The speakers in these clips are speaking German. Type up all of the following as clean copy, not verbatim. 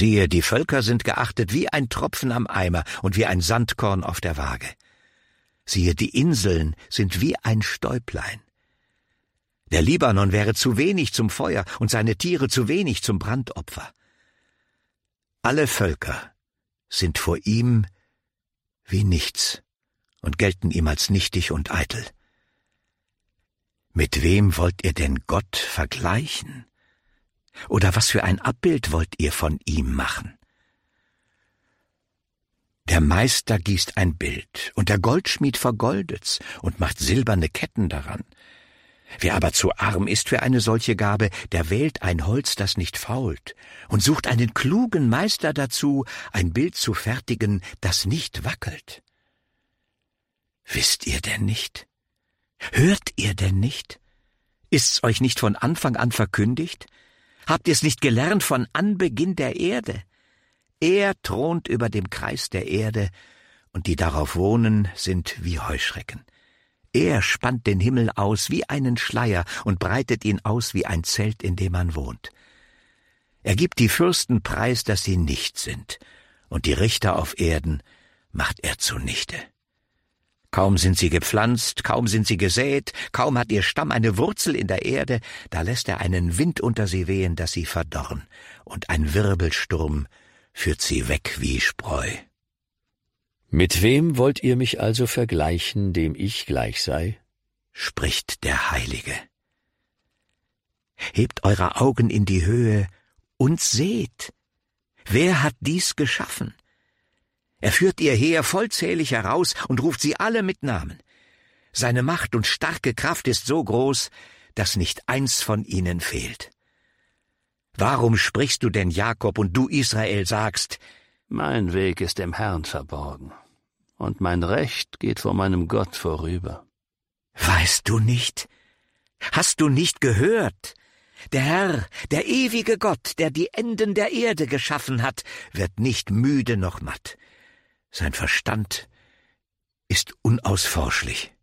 Siehe, die Völker sind geachtet wie ein Tropfen am Eimer und wie ein Sandkorn auf der Waage. Siehe, die Inseln sind wie ein Stäublein. Der Libanon wäre zu wenig zum Feuer und seine Tiere zu wenig zum Brandopfer. Alle Völker sind vor ihm wie nichts und gelten ihm als nichtig und eitel. Mit wem wollt ihr denn Gott vergleichen? Oder was für ein Abbild wollt ihr von ihm machen? Der Meister gießt ein Bild, und der Goldschmied vergoldet's und macht silberne Ketten daran. Wer aber zu arm ist für eine solche Gabe, der wählt ein Holz, das nicht fault, und sucht einen klugen Meister dazu, ein Bild zu fertigen, das nicht wackelt. Wisst ihr denn nicht? Hört ihr denn nicht? Ist's euch nicht von Anfang an verkündigt? Habt ihr's nicht gelernt von Anbeginn der Erde? Er thront über dem Kreis der Erde, und die darauf wohnen, sind wie Heuschrecken. Er spannt den Himmel aus wie einen Schleier und breitet ihn aus wie ein Zelt, in dem man wohnt. Er gibt die Fürsten preis, dass sie nichts sind, und die Richter auf Erden macht er zunichte. Kaum sind sie gepflanzt, kaum sind sie gesät, kaum hat ihr Stamm eine Wurzel in der Erde, da lässt er einen Wind unter sie wehen, dass sie verdorren, und ein Wirbelsturm führt sie weg wie Spreu. Mit wem wollt ihr mich also vergleichen, dem ich gleich sei? Spricht der Heilige. Hebt eure Augen in die Höhe und seht, wer hat dies geschaffen? Er führt ihr Heer vollzählig heraus und ruft sie alle mit Namen. Seine Macht und starke Kraft ist so groß, dass nicht eins von ihnen fehlt. Warum sprichst du denn, Jakob, und du, Israel, sagst: Mein Weg ist dem Herrn verborgen, und mein Recht geht vor meinem Gott vorüber. Weißt du nicht? Hast du nicht gehört? Der Herr, der ewige Gott, der die Enden der Erde geschaffen hat, wird nicht müde noch matt. Sein Verstand ist unausforschlich.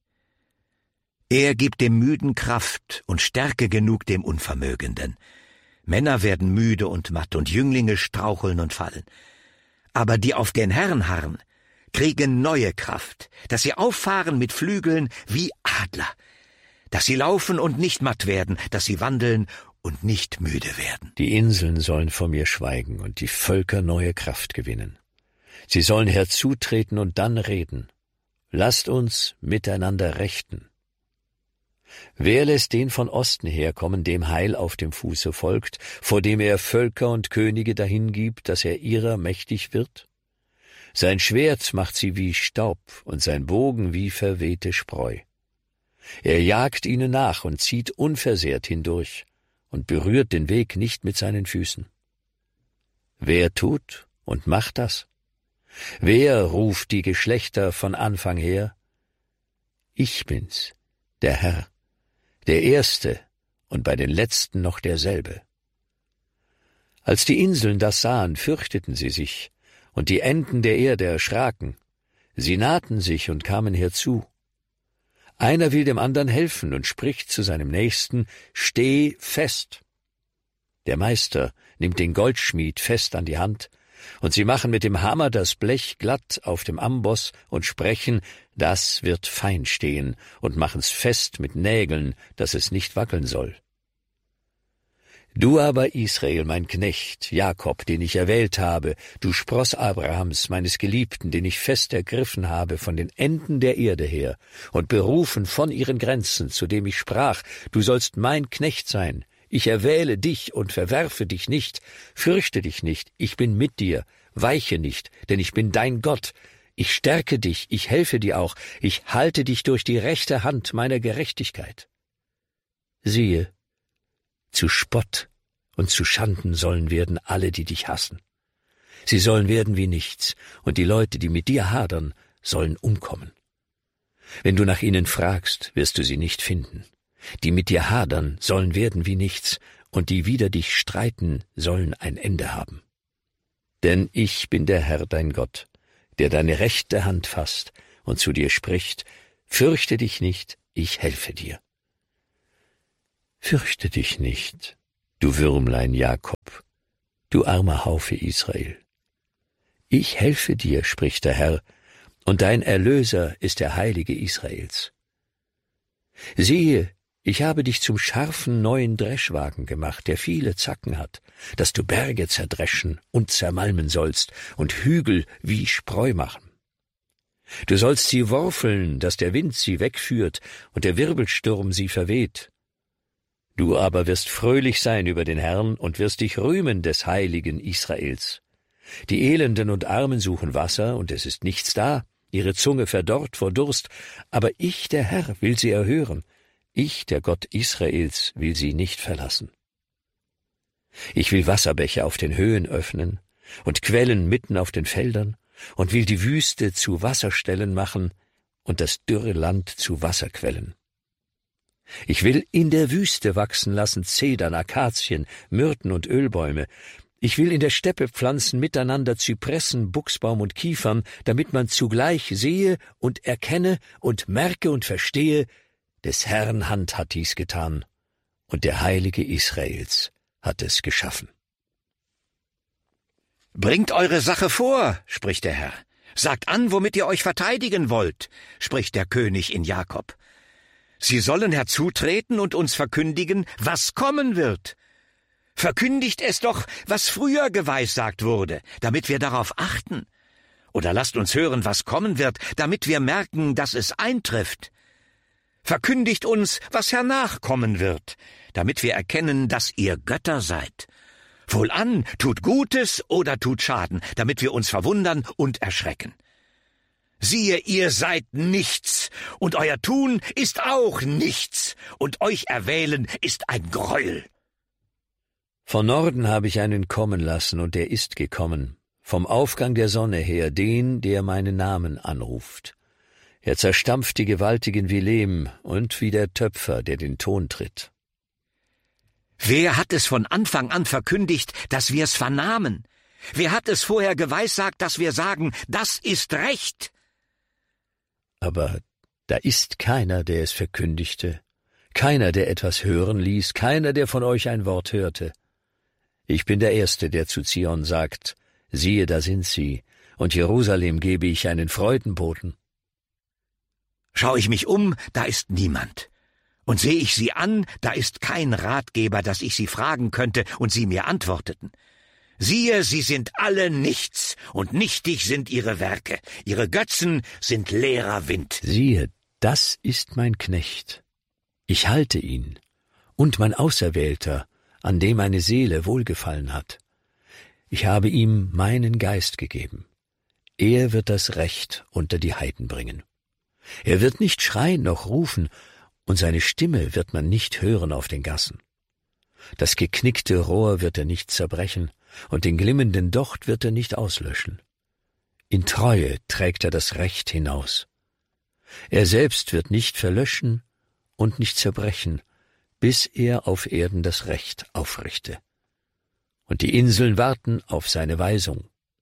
Er gibt dem Müden Kraft und Stärke genug dem Unvermögenden. Männer werden müde und matt, und Jünglinge straucheln und fallen. Aber die auf den Herrn harren, kriegen neue Kraft, dass sie auffahren mit Flügeln wie Adler, dass sie laufen und nicht matt werden, dass sie wandeln und nicht müde werden. Die Inseln sollen vor mir schweigen und die Völker neue Kraft gewinnen. Sie sollen herzutreten und dann reden. Lasst uns miteinander rechten. Wer lässt den von Osten herkommen, dem Heil auf dem Fuße folgt, vor dem er Völker und Könige dahingibt, dass er ihrer mächtig wird? Sein Schwert macht sie wie Staub und sein Bogen wie verwehte Spreu. Er jagt ihnen nach und zieht unversehrt hindurch und berührt den Weg nicht mit seinen Füßen. Wer tut und macht das? Wer ruft die Geschlechter von Anfang her? Ich bin's, der Herr, der Erste und bei den Letzten noch derselbe. Als die Inseln das sahen, fürchteten sie sich, und die Enden der Erde erschraken. Sie nahten sich und kamen herzu. Einer will dem anderen helfen und spricht zu seinem Nächsten: Steh fest. Der Meister nimmt den Goldschmied fest an die Hand, und sie machen mit dem Hammer das Blech glatt auf dem Amboss und sprechen: Das wird fein stehen, und machen's fest mit Nägeln, dass es nicht wackeln soll. Du aber, Israel, mein Knecht, Jakob, den ich erwählt habe, du Spross Abrahams, meines Geliebten, den ich fest ergriffen habe von den Enden der Erde her und berufen von ihren Grenzen, zu dem ich sprach: Du sollst mein Knecht sein. Ich erwähle dich und verwerfe dich nicht. Fürchte dich nicht, ich bin mit dir. Weiche nicht, denn ich bin dein Gott. Ich stärke dich, ich helfe dir auch. Ich halte dich durch die rechte Hand meiner Gerechtigkeit. Siehe, zu Spott und zu Schanden sollen werden alle, die dich hassen. Sie sollen werden wie nichts, und die Leute, die mit dir hadern, sollen umkommen. Wenn du nach ihnen fragst, wirst du sie nicht finden. Die mit dir hadern, sollen werden wie nichts, und die wider dich streiten, sollen ein Ende haben. Denn ich bin der Herr dein Gott, der deine rechte Hand fasst und zu dir spricht: Fürchte dich nicht, ich helfe dir. Fürchte dich nicht, du Würmlein Jakob, du armer Haufe Israel. Ich helfe dir, spricht der Herr, und dein Erlöser ist der Heilige Israels. Siehe, ich habe dich zum scharfen neuen Dreschwagen gemacht, der viele Zacken hat, dass du Berge zerdreschen und zermalmen sollst und Hügel wie Spreu machen. Du sollst sie worfeln, dass der Wind sie wegführt und der Wirbelsturm sie verweht. Du aber wirst fröhlich sein über den Herrn und wirst dich rühmen des Heiligen Israels. Die Elenden und Armen suchen Wasser, und es ist nichts da, ihre Zunge verdorrt vor Durst, aber ich, der Herr, will sie erhören. Ich, der Gott Israels, will sie nicht verlassen. Ich will Wasserbecher auf den Höhen öffnen und Quellen mitten auf den Feldern und will die Wüste zu Wasserstellen machen und das dürre Land zu Wasserquellen. Ich will in der Wüste wachsen lassen Zedern, Akazien, Myrten und Ölbäume. Ich will in der Steppe pflanzen miteinander Zypressen, Buchsbaum und Kiefern, damit man zugleich sehe und erkenne und merke und verstehe, des Herrn Hand hat dies getan, und der Heilige Israels hat es geschaffen. »Bringt eure Sache vor«, spricht der Herr. »Sagt an, womit ihr euch verteidigen wollt«, spricht der König in Jakob. »Sie sollen herzutreten und uns verkündigen, was kommen wird. Verkündigt es doch, was früher geweissagt wurde, damit wir darauf achten. Oder lasst uns hören, was kommen wird, damit wir merken, dass es eintrifft. Verkündigt uns, was hernach kommen wird, damit wir erkennen, dass ihr Götter seid. Wohlan, tut Gutes oder tut Schaden, damit wir uns verwundern und erschrecken. Siehe, ihr seid nichts, und euer Tun ist auch nichts, und euch erwählen ist ein Greuel.« Von Norden habe ich einen kommen lassen, und er ist gekommen, vom Aufgang der Sonne her, den, der meinen Namen anruft. Er zerstampft die Gewaltigen wie Lehm und wie der Töpfer, der den Ton tritt. Wer hat es von Anfang an verkündigt, dass wir es vernahmen? Wer hat es vorher geweissagt, dass wir sagen, das ist Recht? Aber da ist keiner, der es verkündigte, keiner, der etwas hören ließ, keiner, der von euch ein Wort hörte. Ich bin der Erste, der zu Zion sagt, siehe, da sind sie, und Jerusalem gebe ich einen Freudenboten. Schau ich mich um, da ist niemand. Und sehe ich sie an, da ist kein Ratgeber, dass ich sie fragen könnte und sie mir antworteten. Siehe, sie sind alle nichts, und nichtig sind ihre Werke. Ihre Götzen sind leerer Wind. Siehe, das ist mein Knecht. Ich halte ihn, und mein Auserwählter, an dem meine Seele wohlgefallen hat. Ich habe ihm meinen Geist gegeben. Er wird das Recht unter die Heiden bringen. Er wird nicht schreien noch rufen, und seine Stimme wird man nicht hören auf den Gassen. Das geknickte Rohr wird er nicht zerbrechen, und den glimmenden Docht wird er nicht auslöschen. In Treue trägt er das Recht hinaus. Er selbst wird nicht verlöschen und nicht zerbrechen, bis er auf Erden das Recht aufrichte. Und die Inseln warten auf seine Weisung.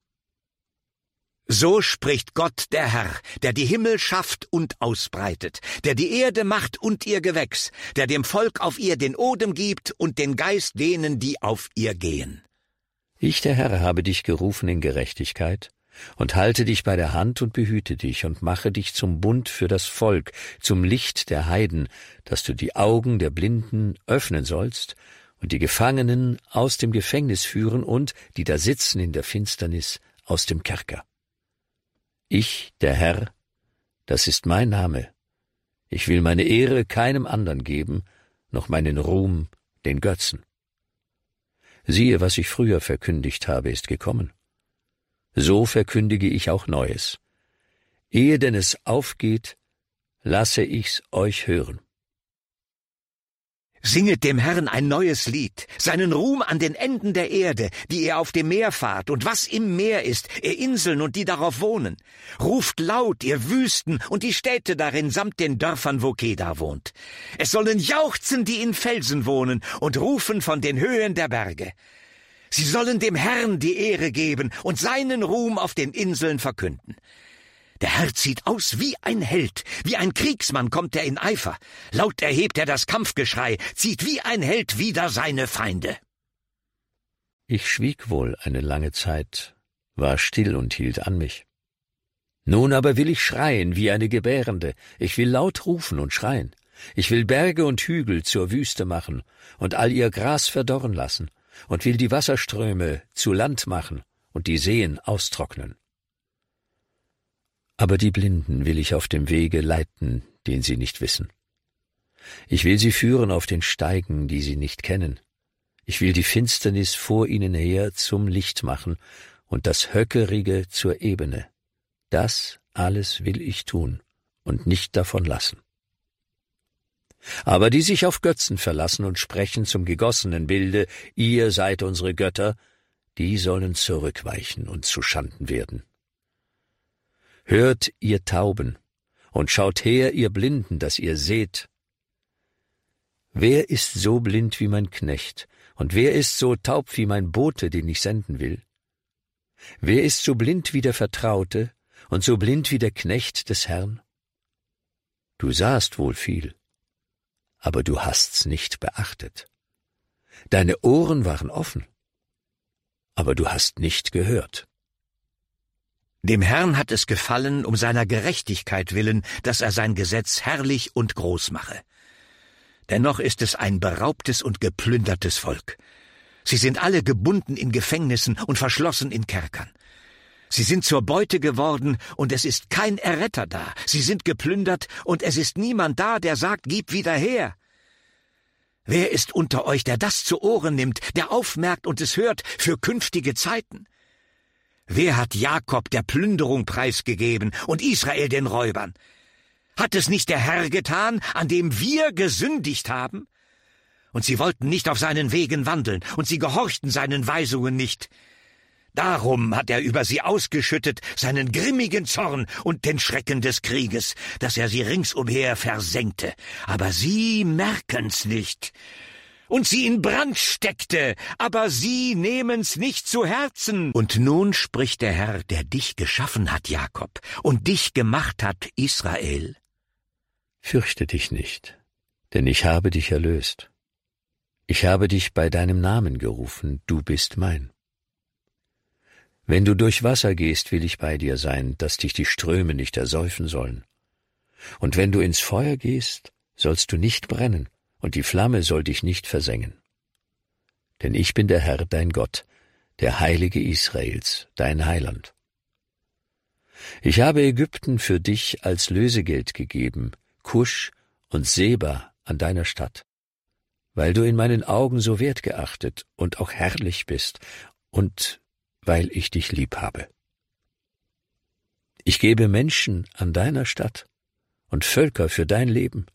So spricht Gott der Herr, der die Himmel schafft und ausbreitet, der die Erde macht und ihr Gewächs, der dem Volk auf ihr den Odem gibt und den Geist denen, die auf ihr gehen. Ich, der Herr, habe dich gerufen in Gerechtigkeit und halte dich bei der Hand und behüte dich und mache dich zum Bund für das Volk, zum Licht der Heiden, dass du die Augen der Blinden öffnen sollst und die Gefangenen aus dem Gefängnis führen und, die da sitzen in der Finsternis, aus dem Kerker. Ich, der Herr, das ist mein Name. Ich will meine Ehre keinem anderen geben, noch meinen Ruhm den Götzen. Siehe, was ich früher verkündigt habe, ist gekommen. So verkündige ich auch Neues. Ehe denn es aufgeht, lasse ich's euch hören. Singet dem Herrn ein neues Lied, seinen Ruhm an den Enden der Erde, die ihr auf dem Meer fahrt und was im Meer ist, ihr Inseln und die darauf wohnen. Ruft laut, ihr Wüsten und die Städte darin samt den Dörfern, wo Kedar wohnt. Es sollen jauchzen, die in Felsen wohnen und rufen von den Höhen der Berge. Sie sollen dem Herrn die Ehre geben und seinen Ruhm auf den Inseln verkünden. Der Herr zieht aus wie ein Held, wie ein Kriegsmann kommt er in Eifer. Laut erhebt er das Kampfgeschrei, zieht wie ein Held wider seine Feinde. Ich schwieg wohl eine lange Zeit, war still und hielt an mich. Nun aber will ich schreien wie eine Gebärende, ich will laut rufen und schreien. Ich will Berge und Hügel zur Wüste machen und all ihr Gras verdorren lassen und will die Wasserströme zu Land machen und die Seen austrocknen. Aber die Blinden will ich auf dem Wege leiten, den sie nicht wissen. Ich will sie führen auf den Steigen, die sie nicht kennen. Ich will die Finsternis vor ihnen her zum Licht machen und das Höckerige zur Ebene. Das alles will ich tun und nicht davon lassen. Aber die sich auf Götzen verlassen und sprechen zum gegossenen Bilde, ihr seid unsere Götter, die sollen zurückweichen und zu Schanden werden. Hört, ihr Tauben, und schaut her, ihr Blinden, dass ihr seht. Wer ist so blind wie mein Knecht, und wer ist so taub wie mein Bote, den ich senden will? Wer ist so blind wie der Vertraute und so blind wie der Knecht des Herrn? Du sahst wohl viel, aber du hast's nicht beachtet. Deine Ohren waren offen, aber du hast nicht gehört. Dem Herrn hat es gefallen, um seiner Gerechtigkeit willen, dass er sein Gesetz herrlich und groß mache. Dennoch ist es ein beraubtes und geplündertes Volk. Sie sind alle gebunden in Gefängnissen und verschlossen in Kerkern. Sie sind zur Beute geworden, und es ist kein Erretter da. Sie sind geplündert, und es ist niemand da, der sagt, gib wieder her. Wer ist unter euch, der das zu Ohren nimmt, der aufmerkt und es hört für künftige Zeiten? Wer hat Jakob der Plünderung preisgegeben und Israel den Räubern? Hat es nicht der Herr getan, an dem wir gesündigt haben? Und sie wollten nicht auf seinen Wegen wandeln, und sie gehorchten seinen Weisungen nicht. Darum hat er über sie ausgeschüttet seinen grimmigen Zorn und den Schrecken des Krieges, dass er sie ringsumher versenkte. Aber sie merken's nicht. Und sie in Brand steckte, aber sie nehmen's nicht zu Herzen. Und nun spricht der Herr, der dich geschaffen hat, Jakob, und dich gemacht hat, Israel. Fürchte dich nicht, denn ich habe dich erlöst. Ich habe dich bei deinem Namen gerufen, du bist mein. Wenn du durch Wasser gehst, will ich bei dir sein, dass dich die Ströme nicht ersäufen sollen. Und wenn du ins Feuer gehst, sollst du nicht brennen, und die Flamme soll dich nicht versengen. Denn ich bin der Herr, dein Gott, der Heilige Israels, dein Heiland. Ich habe Ägypten für dich als Lösegeld gegeben, Kusch und Seba an deiner Stadt, weil du in meinen Augen so wertgeachtet und auch herrlich bist und weil ich dich lieb habe. Ich gebe Menschen an deiner Stadt und Völker für dein Leben.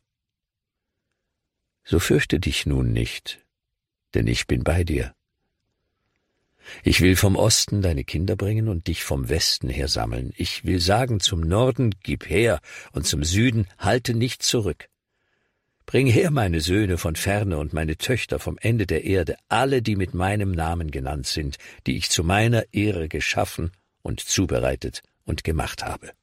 So fürchte dich nun nicht, denn ich bin bei dir. Ich will vom Osten deine Kinder bringen und dich vom Westen her sammeln. Ich will sagen zum Norden, gib her, und zum Süden, halte nicht zurück. Bring her meine Söhne von ferne und meine Töchter vom Ende der Erde, alle, die mit meinem Namen genannt sind, die ich zu meiner Ehre geschaffen und zubereitet und gemacht habe.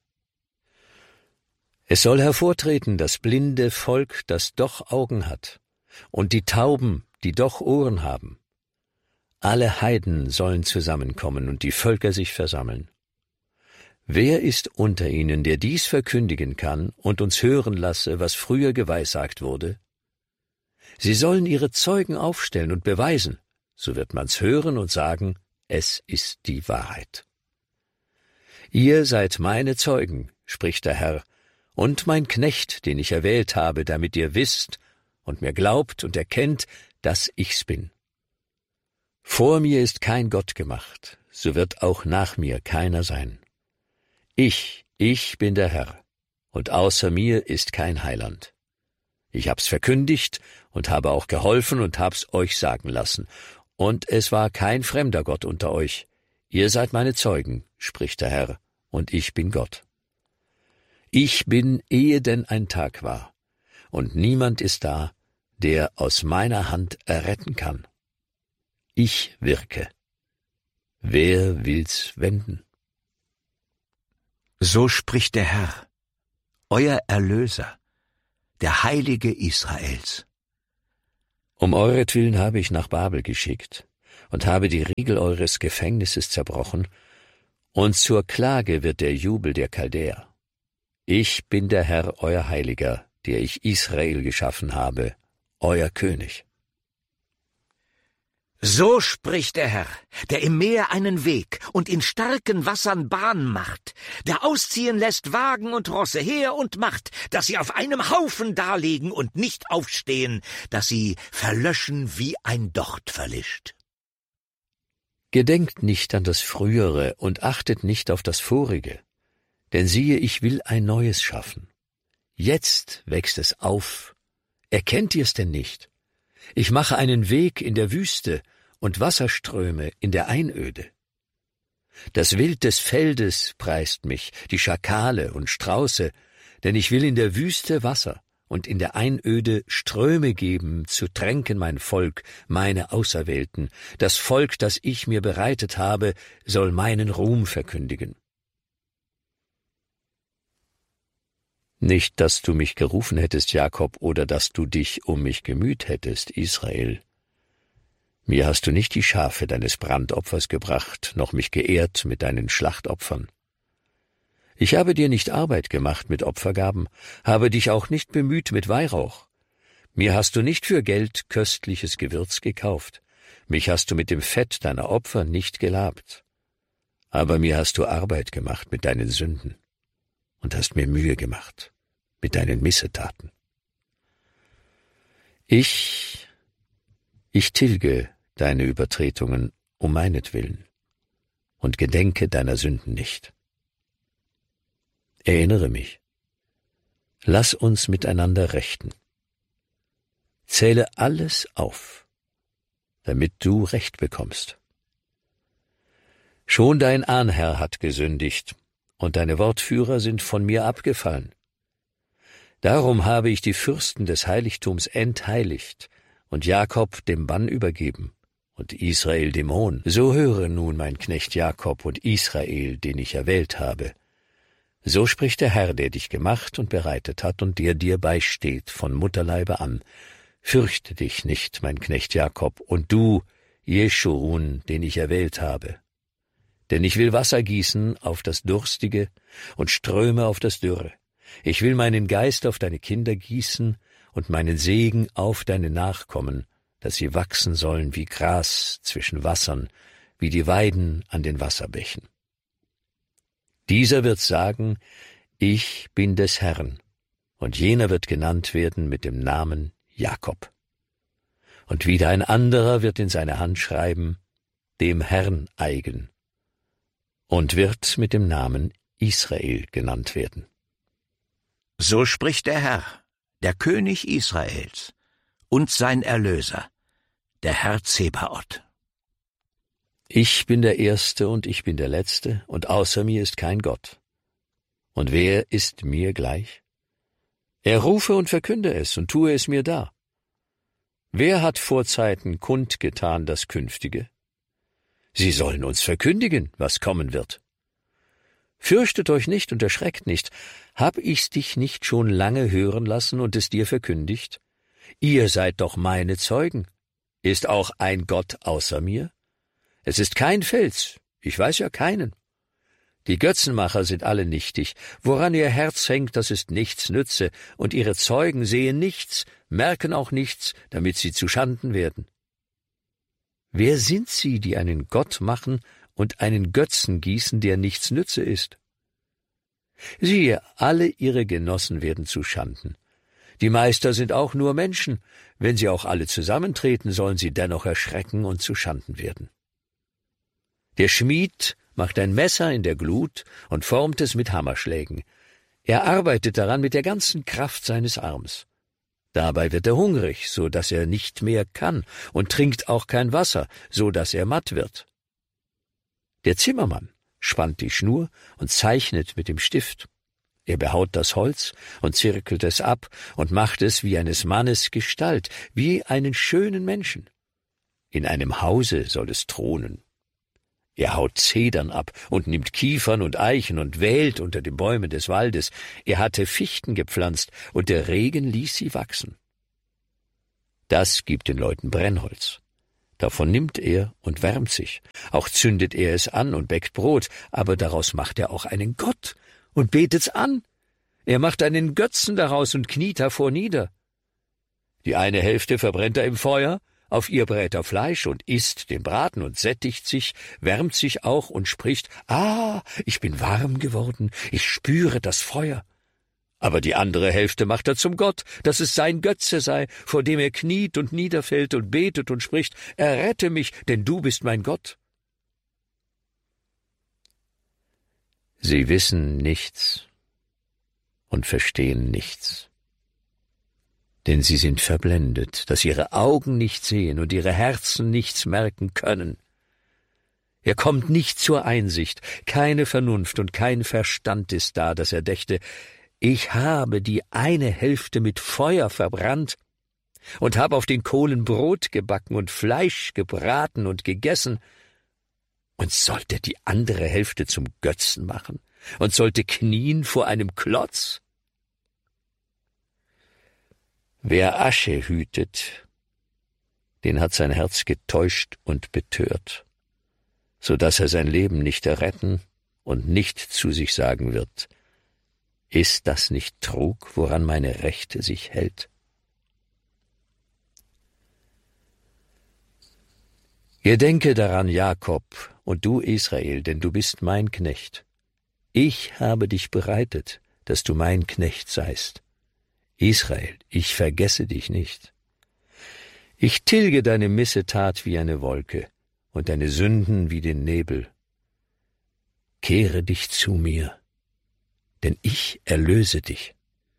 Es soll hervortreten das blinde Volk, das doch Augen hat, und die Tauben, die doch Ohren haben. Alle Heiden sollen zusammenkommen und die Völker sich versammeln. Wer ist unter ihnen, der dies verkündigen kann und uns hören lasse, was früher geweissagt wurde? Sie sollen ihre Zeugen aufstellen und beweisen, so wird man's hören und sagen, es ist die Wahrheit. Ihr seid meine Zeugen, spricht der Herr, und mein Knecht, den ich erwählt habe, damit ihr wisst und mir glaubt und erkennt, dass ich's bin. Vor mir ist kein Gott gemacht, so wird auch nach mir keiner sein. Ich bin der Herr, und außer mir ist kein Heiland. Ich hab's verkündigt und habe auch geholfen und hab's euch sagen lassen. Und es war kein fremder Gott unter euch. Ihr seid meine Zeugen, spricht der Herr, und ich bin Gott. Ich bin, ehe denn ein Tag war, und niemand ist da, der aus meiner Hand erretten kann. Ich wirke. Wer will's wenden? So spricht der Herr, euer Erlöser, der Heilige Israels. Um euretwillen habe ich nach Babel geschickt, und habe die Riegel eures Gefängnisses zerbrochen, und zur Klage wird der Jubel der Chaldäer. Ich bin der Herr, euer Heiliger, der ich Israel geschaffen habe, euer König. So spricht der Herr, der im Meer einen Weg und in starken Wassern Bahn macht, der ausziehen lässt Wagen und Rosse, Heer und Macht, dass sie auf einem Haufen daliegen und nicht aufstehen, dass sie verlöschen wie ein Docht verlischt. Gedenkt nicht an das Frühere und achtet nicht auf das Vorige, denn siehe, ich will ein Neues schaffen. Jetzt wächst es auf. Erkennt ihr's denn nicht? Ich mache einen Weg in der Wüste und Wasserströme in der Einöde. Das Wild des Feldes preist mich, die Schakale und Strauße, denn ich will in der Wüste Wasser und in der Einöde Ströme geben, zu tränken mein Volk, meine Auserwählten. Das Volk, das ich mir bereitet habe, soll meinen Ruhm verkündigen. Nicht, dass du mich gerufen hättest, Jakob, oder dass du dich um mich gemüht hättest, Israel. Mir hast du nicht die Schafe deines Brandopfers gebracht, noch mich geehrt mit deinen Schlachtopfern. Ich habe dir nicht Arbeit gemacht mit Opfergaben, habe dich auch nicht bemüht mit Weihrauch. Mir hast du nicht für Geld köstliches Gewürz gekauft, mich hast du mit dem Fett deiner Opfer nicht gelabt. Aber mir hast du Arbeit gemacht mit deinen Sünden und hast mir Mühe gemacht mit deinen Missetaten. Ich tilge deine Übertretungen um meinetwillen und gedenke deiner Sünden nicht. Erinnere mich, lass uns miteinander rechten. Zähle alles auf, damit du Recht bekommst. Schon dein Ahnherr hat gesündigt, und deine Wortführer sind von mir abgefallen. Darum habe ich die Fürsten des Heiligtums entheiligt und Jakob dem Bann übergeben und Israel dem Hohn. So höre nun, mein Knecht Jakob und Israel, den ich erwählt habe. So spricht der Herr, der dich gemacht und bereitet hat und der dir beisteht von Mutterleibe an. Fürchte dich nicht, mein Knecht Jakob, und du, Jeschurun, den ich erwählt habe. Denn ich will Wasser gießen auf das Durstige und Ströme auf das Dürre. Ich will meinen Geist auf deine Kinder gießen und meinen Segen auf deine Nachkommen, dass sie wachsen sollen wie Gras zwischen Wassern, wie die Weiden an den Wasserbächen. Dieser wird sagen, ich bin des Herrn, und jener wird genannt werden mit dem Namen Jakob. Und wieder ein anderer wird in seine Hand schreiben, dem Herrn eigen, und wird mit dem Namen Israel genannt werden. So spricht der Herr, der König Israels und sein Erlöser, der Herr Zebaoth. Ich bin der Erste und ich bin der Letzte, und außer mir ist kein Gott. Und wer ist mir gleich? Er rufe und verkünde es und tue es mir dar. Wer hat vor Zeiten kundgetan das Künftige? Sie sollen uns verkündigen, was kommen wird. Fürchtet euch nicht und erschreckt nicht. Hab ich's dich nicht schon lange hören lassen und es dir verkündigt? Ihr seid doch meine Zeugen. Ist auch ein Gott außer mir? Es ist kein Fels, ich weiß ja keinen. Die Götzenmacher sind alle nichtig. Woran ihr Herz hängt, das ist nichts nütze, und ihre Zeugen sehen nichts, merken auch nichts, damit sie zuschanden werden. Wer sind sie, die einen Gott machen und einen Götzen gießen, der nichts nütze ist? Siehe, alle ihre Genossen werden zuschanden. Die Meister sind auch nur Menschen. Wenn sie auch alle zusammentreten, sollen sie dennoch erschrecken und zuschanden werden. Der Schmied macht ein Messer in der Glut und formt es mit Hammerschlägen. Er arbeitet daran mit der ganzen Kraft seines Arms. Dabei wird er hungrig, so dass er nicht mehr kann, und trinkt auch kein Wasser, so dass er matt wird. Der Zimmermann spannt die Schnur und zeichnet mit dem Stift. Er behaut das Holz und zirkelt es ab und macht es wie eines Mannes Gestalt, wie einen schönen Menschen. In einem Hause soll es thronen. Er haut Zedern ab und nimmt Kiefern und Eichen und wählt unter den Bäumen des Waldes. Er hatte Fichten gepflanzt, und der Regen ließ sie wachsen. Das gibt den Leuten Brennholz. Davon nimmt er und wärmt sich. Auch zündet er es an und bäckt Brot, aber daraus macht er auch einen Gott und betet's an. Er macht einen Götzen daraus und kniet davor nieder. Die eine Hälfte verbrennt er im Feuer, auf ihr brät er Fleisch und isst den Braten und sättigt sich, wärmt sich auch und spricht, ich bin warm geworden, ich spüre das Feuer. Aber die andere Hälfte macht er zum Gott, dass es sein Götze sei, vor dem er kniet und niederfällt und betet und spricht, errette mich, denn du bist mein Gott. Sie wissen nichts und verstehen nichts, denn sie sind verblendet, dass ihre Augen nicht sehen und ihre Herzen nichts merken können. Er kommt nicht zur Einsicht, keine Vernunft und kein Verstand ist da, dass er dächte, ich habe die eine Hälfte mit Feuer verbrannt und habe auf den Kohlen Brot gebacken und Fleisch gebraten und gegessen und sollte die andere Hälfte zum Götzen machen und sollte knien vor einem Klotz? Wer Asche hütet, den hat sein Herz getäuscht und betört, so dass er sein Leben nicht erretten und nicht zu sich sagen wird, ist das nicht Trug, woran meine Rechte sich hält? Gedenke daran, Jakob, und du, Israel, denn du bist mein Knecht. Ich habe dich bereitet, dass du mein Knecht seist. Israel, ich vergesse dich nicht. Ich tilge deine Missetat wie eine Wolke und deine Sünden wie den Nebel. Kehre dich zu mir, denn ich erlöse dich.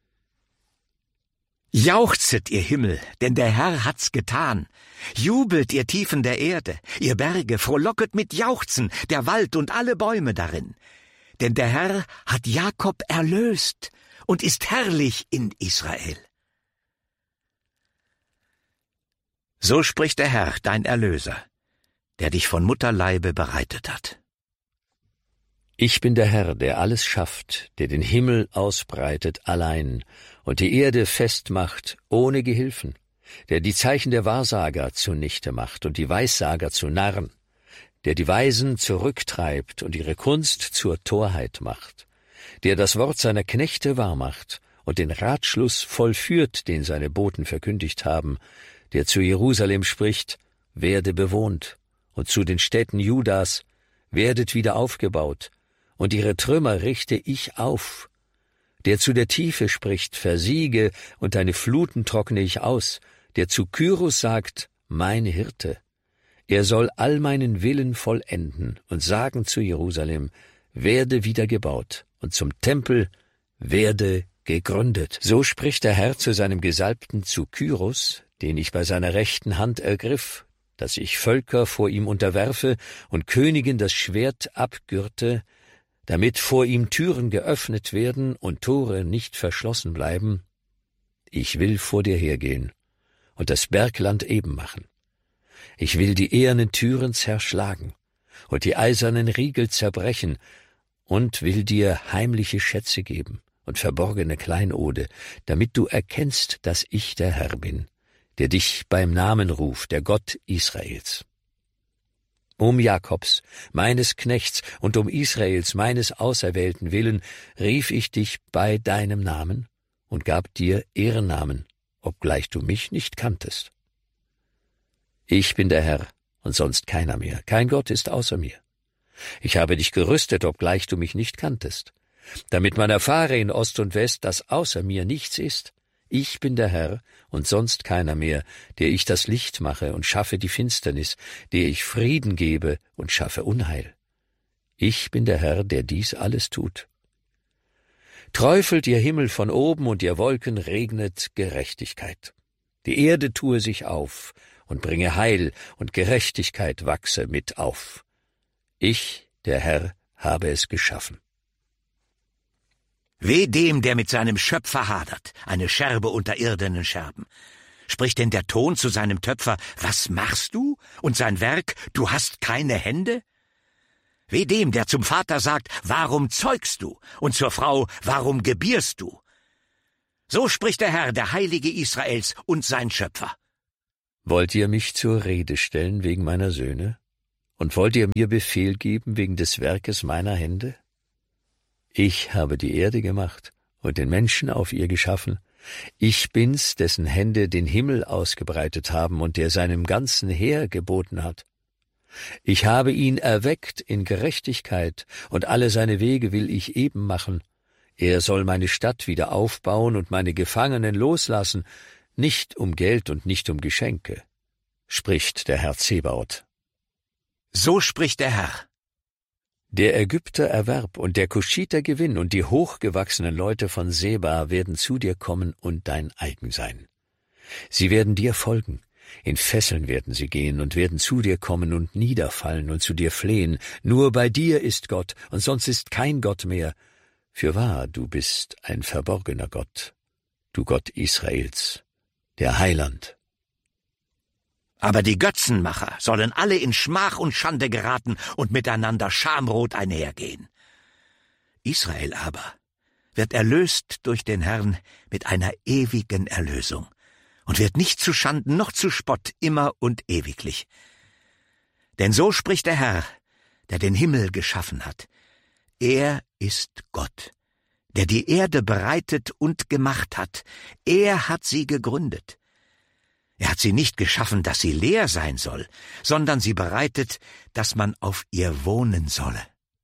Jauchzet, ihr Himmel, denn der Herr hat's getan. Jubelt, ihr Tiefen der Erde, ihr Berge, frohlocket mit Jauchzen, der Wald und alle Bäume darin. Denn der Herr hat Jakob erlöst und ist herrlich in Israel. So spricht der Herr, dein Erlöser, der dich von Mutterleibe bereitet hat. Ich bin der Herr, der alles schafft, der den Himmel ausbreitet allein und die Erde festmacht ohne Gehilfen, der die Zeichen der Wahrsager zunichte macht und die Weissager zu Narren, der die Weisen zurücktreibt und ihre Kunst zur Torheit macht, der das Wort seiner Knechte wahrmacht und den Ratschluss vollführt, den seine Boten verkündigt haben, der zu Jerusalem spricht, werde bewohnt, und zu den Städten Judas, werdet wieder aufgebaut, und ihre Trümmer richte ich auf, der zu der Tiefe spricht, versiege, und deine Fluten trockne ich aus, der zu Kyrus sagt, mein Hirte. Er soll all meinen Willen vollenden und sagen zu Jerusalem, werde wieder gebaut, und zum Tempel, werde gegründet. So spricht der Herr zu seinem Gesalbten zu Kyrus, den ich bei seiner rechten Hand ergriff, dass ich Völker vor ihm unterwerfe und Königen das Schwert abgürte, damit vor ihm Türen geöffnet werden und Tore nicht verschlossen bleiben. Ich will vor dir hergehen und das Bergland eben machen. Ich will die ehernen Türen zerschlagen und die eisernen Riegel zerbrechen und will dir heimliche Schätze geben und verborgene Kleinode, damit du erkennst, dass ich der Herr bin, der dich beim Namen ruft, der Gott Israels. Um Jakobs, meines Knechts, und um Israels, meines Auserwählten willen, rief ich dich bei deinem Namen und gab dir Ehrennamen, obgleich du mich nicht kanntest. Ich bin der Herr und sonst keiner mehr, kein Gott ist außer mir. Ich habe dich gerüstet, obgleich du mich nicht kanntest, damit man erfahre in Ost und West, dass außer mir nichts ist. Ich bin der Herr und sonst keiner mehr, der ich das Licht mache und schaffe die Finsternis, der ich Frieden gebe und schaffe Unheil. Ich bin der Herr, der dies alles tut. Träufelt ihr Himmel von oben und ihr Wolken regnet Gerechtigkeit. Die Erde tue sich auf und bringe Heil und Gerechtigkeit wachse mit auf. Ich, der Herr, habe es geschaffen. Weh dem, der mit seinem Schöpfer hadert, eine Scherbe unter irdenen Scherben. Spricht denn der Ton zu seinem Töpfer, was machst du? Und sein Werk, du hast keine Hände? Weh dem, der zum Vater sagt, warum zeugst du? Und zur Frau, warum gebierst du? So spricht der Herr, der Heilige Israels und sein Schöpfer. Wollt ihr mich zur Rede stellen wegen meiner Söhne? Und wollt ihr mir Befehl geben wegen des Werkes meiner Hände? Ich habe die Erde gemacht und den Menschen auf ihr geschaffen. Ich bin's, dessen Hände den Himmel ausgebreitet haben und der seinem ganzen Heer geboten hat. Ich habe ihn erweckt in Gerechtigkeit, und alle seine Wege will ich eben machen. Er soll meine Stadt wieder aufbauen und meine Gefangenen loslassen, nicht um Geld und nicht um Geschenke, spricht der Herr Zebaoth. So spricht der Herr. Der Ägypter Erwerb und der Kuschiter Gewinn und die hochgewachsenen Leute von Seba werden zu dir kommen und dein eigen sein. Sie werden dir folgen, in Fesseln werden sie gehen und werden zu dir kommen und niederfallen und zu dir flehen. Nur bei dir ist Gott, und sonst ist kein Gott mehr. Fürwahr, du bist ein verborgener Gott, du Gott Israels, der Heiland. Aber die Götzenmacher sollen alle in Schmach und Schande geraten und miteinander schamrot einhergehen. Israel aber wird erlöst durch den Herrn mit einer ewigen Erlösung und wird nicht zu Schanden noch zu Spott immer und ewiglich. Denn so spricht der Herr, der den Himmel geschaffen hat. Er ist Gott, der die Erde bereitet und gemacht hat. Er hat sie gegründet. Er hat sie nicht geschaffen, dass sie leer sein soll, sondern sie bereitet, dass man auf ihr wohnen solle.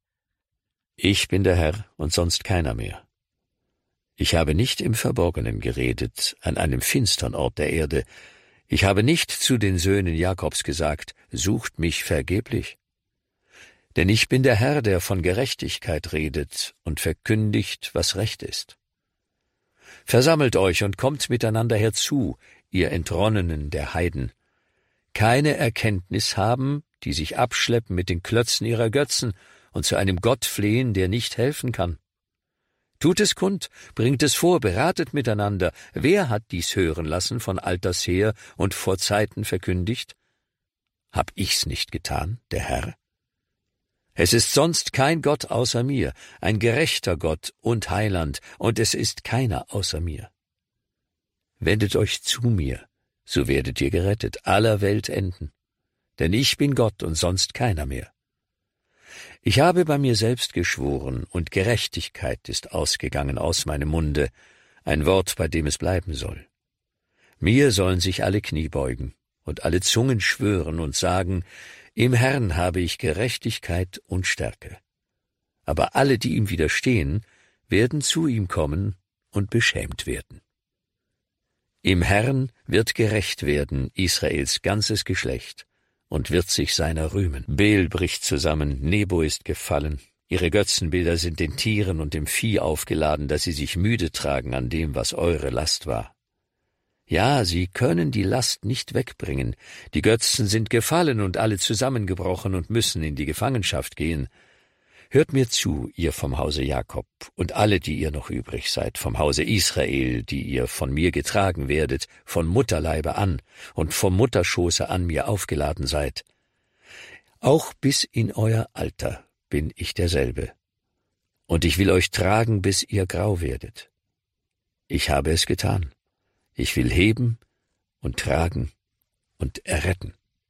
Ich bin der Herr und sonst keiner mehr. Ich habe nicht im Verborgenen geredet, an einem finstern Ort der Erde. Ich habe nicht zu den Söhnen Jakobs gesagt, sucht mich vergeblich. Denn ich bin der Herr, der von Gerechtigkeit redet und verkündigt, was recht ist. Versammelt euch und kommt miteinander herzu, ihr Entronnenen der Heiden. Keine Erkenntnis haben, die sich abschleppen mit den Klötzen ihrer Götzen und zu einem Gott flehen, der nicht helfen kann. Tut es kund, bringt es vor, beratet miteinander. Wer hat dies hören lassen von alters her und vor Zeiten verkündigt? Hab ich's nicht getan, der Herr? Es ist sonst kein Gott außer mir, ein gerechter Gott und Heiland, und es ist keiner außer mir. Wendet euch zu mir, so werdet ihr gerettet, aller Welt enden. Denn ich bin Gott und sonst keiner mehr. Ich habe bei mir selbst geschworen, und Gerechtigkeit ist ausgegangen aus meinem Munde, ein Wort, bei dem es bleiben soll. Mir sollen sich alle Knie beugen und alle Zungen schwören und sagen, im Herrn habe ich Gerechtigkeit und Stärke. Aber alle, die ihm widerstehen, werden zu ihm kommen und beschämt werden. Im Herrn wird gerecht werden Israels ganzes Geschlecht und wird sich seiner rühmen. Bel bricht zusammen, Nebo ist gefallen. Ihre Götzenbilder sind den Tieren und dem Vieh aufgeladen, dass sie sich müde tragen an dem, was eure Last war. Ja, sie können die Last nicht wegbringen. Die Götzen sind gefallen und alle zusammengebrochen und müssen in die Gefangenschaft gehen. Hört mir zu, ihr vom Hause Jakob, und alle, die ihr noch übrig seid, vom Hause Israel, die ihr von mir getragen werdet, von Mutterleibe an und vom Mutterschoße an mir aufgeladen seid. Auch bis in euer Alter bin ich derselbe, und ich will euch tragen, bis ihr grau werdet. Ich habe es getan. Ich will heben und tragen und erretten.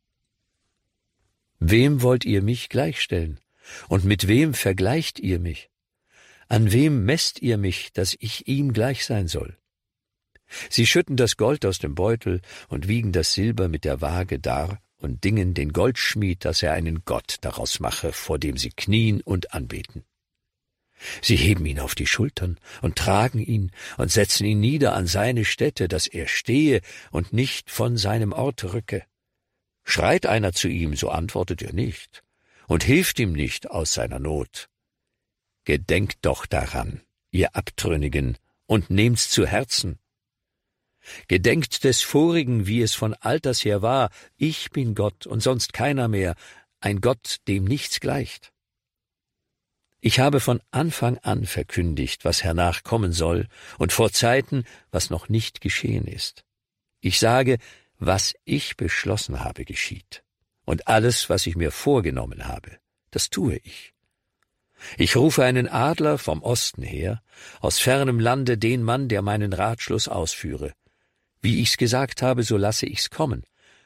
Wem wollt ihr mich gleichstellen? Und mit wem vergleicht ihr mich? An wem messt ihr mich, dass ich ihm gleich sein soll? Sie schütten das Gold aus dem Beutel und wiegen das Silber mit der Waage dar und dingen den Goldschmied, dass er einen Gott daraus mache, vor dem sie knien und anbeten. Sie heben ihn auf die Schultern und tragen ihn und setzen ihn nieder an seine Stätte, dass er stehe und nicht von seinem Ort rücke. Schreit einer zu ihm, so antwortet er nicht und hilft ihm nicht aus seiner Not. Gedenkt doch daran, ihr Abtrünnigen, und nehmt's zu Herzen. Gedenkt des Vorigen, wie es von alters her war, ich bin Gott und sonst keiner mehr, ein Gott, dem nichts gleicht. Ich habe von Anfang an verkündigt, was hernach kommen soll, und vor Zeiten, was noch nicht geschehen ist. Ich sage, was ich beschlossen habe, geschieht. Und alles, was ich mir vorgenommen habe, das tue ich. Ich rufe einen Adler vom Osten her, aus fernem Lande den Mann, der meinen Ratschluss ausführe. Wie ich's gesagt habe, so lasse ich's kommen.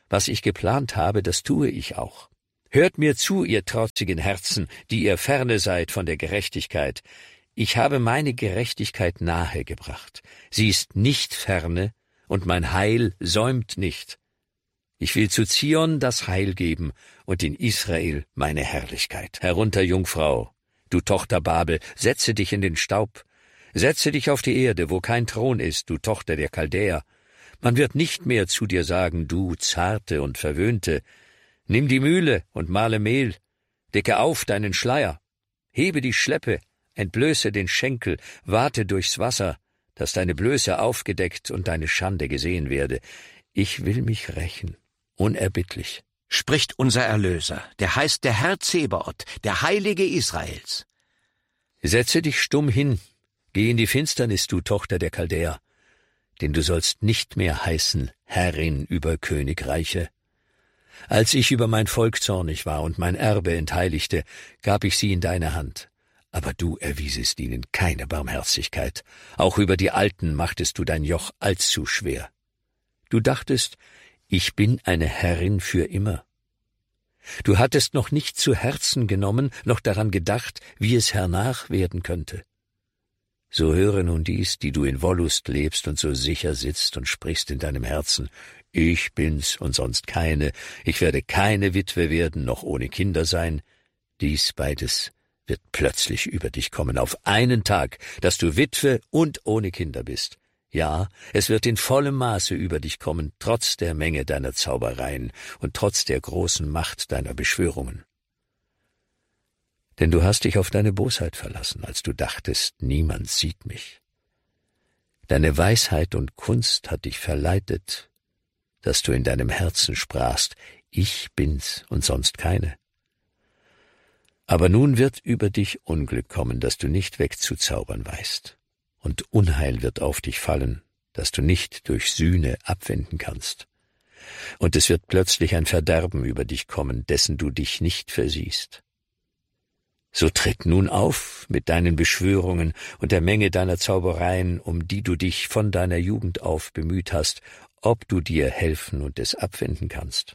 Was ich geplant habe, das tue ich auch. Hört mir zu, ihr trotzigen Herzen, die ihr ferne seid von der Gerechtigkeit. Ich habe meine Gerechtigkeit nahe gebracht. Sie ist nicht ferne, und mein Heil säumt nicht. Ich will zu Zion das Heil geben und in Israel meine Herrlichkeit. Herunter, Jungfrau, du Tochter Babel, setze dich in den Staub. Setze dich auf die Erde, wo kein Thron ist, du Tochter der Chaldäer. Man wird nicht mehr zu dir sagen, du Zarte und Verwöhnte. Nimm die Mühle und mahle Mehl. Decke auf deinen Schleier. Hebe die Schleppe, entblöße den Schenkel, wate durchs Wasser, dass deine Blöße aufgedeckt und deine Schande gesehen werde. Ich will mich rächen, unerbittlich. Spricht unser Erlöser, der heißt der Herr Zebaoth, der Heilige Israels. Setze dich stumm hin, geh in die Finsternis, du Tochter der Chaldäer, denn du sollst nicht mehr heißen Herrin über Königreiche. Als ich über mein Volk zornig war und mein Erbe entheiligte, gab ich sie in deine Hand. Aber du erwiesest ihnen keine Barmherzigkeit. Auch über die Alten machtest du dein Joch allzu schwer. Du dachtest, ich bin eine Herrin für immer. Du hattest noch nicht zu Herzen genommen, noch daran gedacht, wie es hernach werden könnte. So höre nun dies, die du in Wollust lebst und so sicher sitzt und sprichst in deinem Herzen, ich bin's und sonst keine, ich werde keine Witwe werden, noch ohne Kinder sein. Dies beides wird plötzlich über dich kommen, auf einen Tag, dass du Witwe und ohne Kinder bist. Ja, es wird in vollem Maße über dich kommen, trotz der Menge deiner Zaubereien und trotz der großen Macht deiner Beschwörungen. Denn du hast dich auf deine Bosheit verlassen, als du dachtest, niemand sieht mich. Deine Weisheit und Kunst hat dich verleitet, dass du in deinem Herzen sprachst, ich bin's und sonst keine. Aber nun wird über dich Unglück kommen, das du nicht wegzuzaubern weißt, und Unheil wird auf dich fallen, das du nicht durch Sühne abwenden kannst. Und es wird plötzlich ein Verderben über dich kommen, dessen du dich nicht versiehst. So tritt nun auf mit deinen Beschwörungen und der Menge deiner Zaubereien, um die du dich von deiner Jugend auf bemüht hast, ob du dir helfen und es abwenden kannst.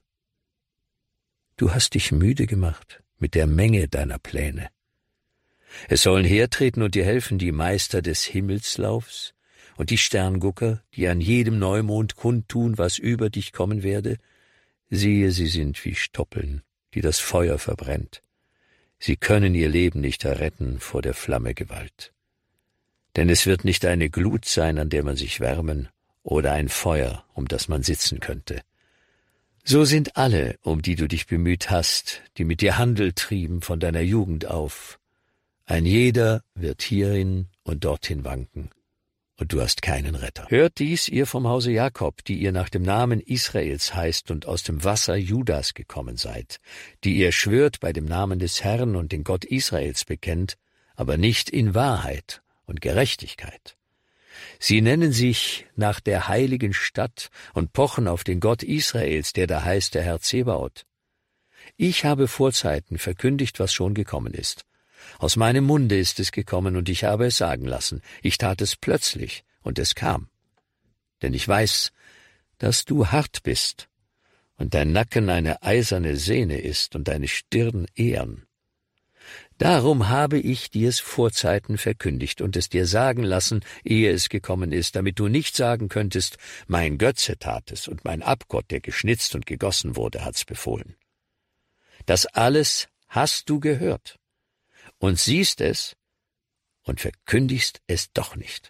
Du hast dich müde gemacht mit der Menge deiner Pläne. Es sollen hertreten und dir helfen die Meister des Himmelslaufs und die Sterngucker, die an jedem Neumond kundtun, was über dich kommen werde. Siehe, sie sind wie Stoppeln, die das Feuer verbrennt. Sie können ihr Leben nicht erretten vor der Flamme Gewalt. Denn es wird nicht eine Glut sein, an der man sich wärmen, oder ein Feuer, um das man sitzen könnte. So sind alle, um die du dich bemüht hast, die mit dir Handel trieben von deiner Jugend auf. Ein jeder wird hierin und dorthin wanken, und du hast keinen Retter. Hört dies, ihr vom Hause Jakob, die ihr nach dem Namen Israels heißt und aus dem Wasser Judas gekommen seid, die ihr schwört bei dem Namen des Herrn und den Gott Israels bekennt, aber nicht in Wahrheit und Gerechtigkeit. Sie nennen sich nach der heiligen Stadt und pochen auf den Gott Israels, der da heißt der Herr Zebaoth. Ich habe vorzeiten verkündigt, was schon gekommen ist. Aus meinem Munde ist es gekommen, und ich habe es sagen lassen. Ich tat es plötzlich, und es kam. Denn ich weiß, dass du hart bist, und dein Nacken eine eiserne Sehne ist, und deine Stirn ehern. Darum habe ich dir's vorzeiten verkündigt und es dir sagen lassen, ehe es gekommen ist, damit du nicht sagen könntest, mein Götze tat es und mein Abgott, der geschnitzt und gegossen wurde, hat's befohlen. Das alles hast du gehört und siehst es und verkündigst es doch nicht.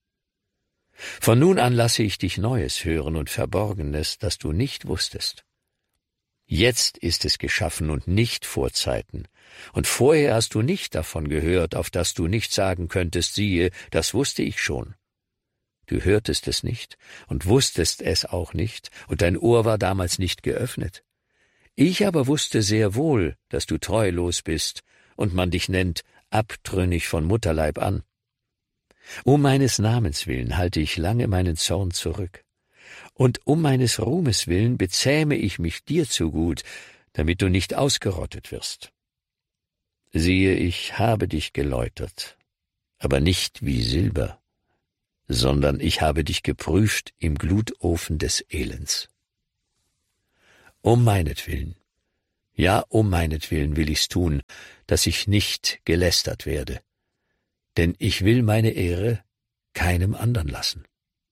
Von nun an lasse ich dich Neues hören und Verborgenes, das du nicht wusstest. Jetzt ist es geschaffen und nicht vor Zeiten, und vorher hast du nicht davon gehört, auf das du nicht sagen könntest, siehe, das wusste ich schon. Du hörtest es nicht und wusstest es auch nicht, und dein Ohr war damals nicht geöffnet. Ich aber wusste sehr wohl, dass du treulos bist, und man dich nennt abtrünnig von Mutterleib an. Um meines Namens willen halte ich lange meinen Zorn zurück. Und um meines Ruhmes willen bezähme ich mich dir zugut, damit du nicht ausgerottet wirst. Siehe, ich habe dich geläutert, aber nicht wie Silber, sondern ich habe dich geprüft im Glutofen des Elends. Um meinetwillen, ja, um meinetwillen will ich's tun, dass ich nicht gelästert werde, denn ich will meine Ehre keinem andern lassen.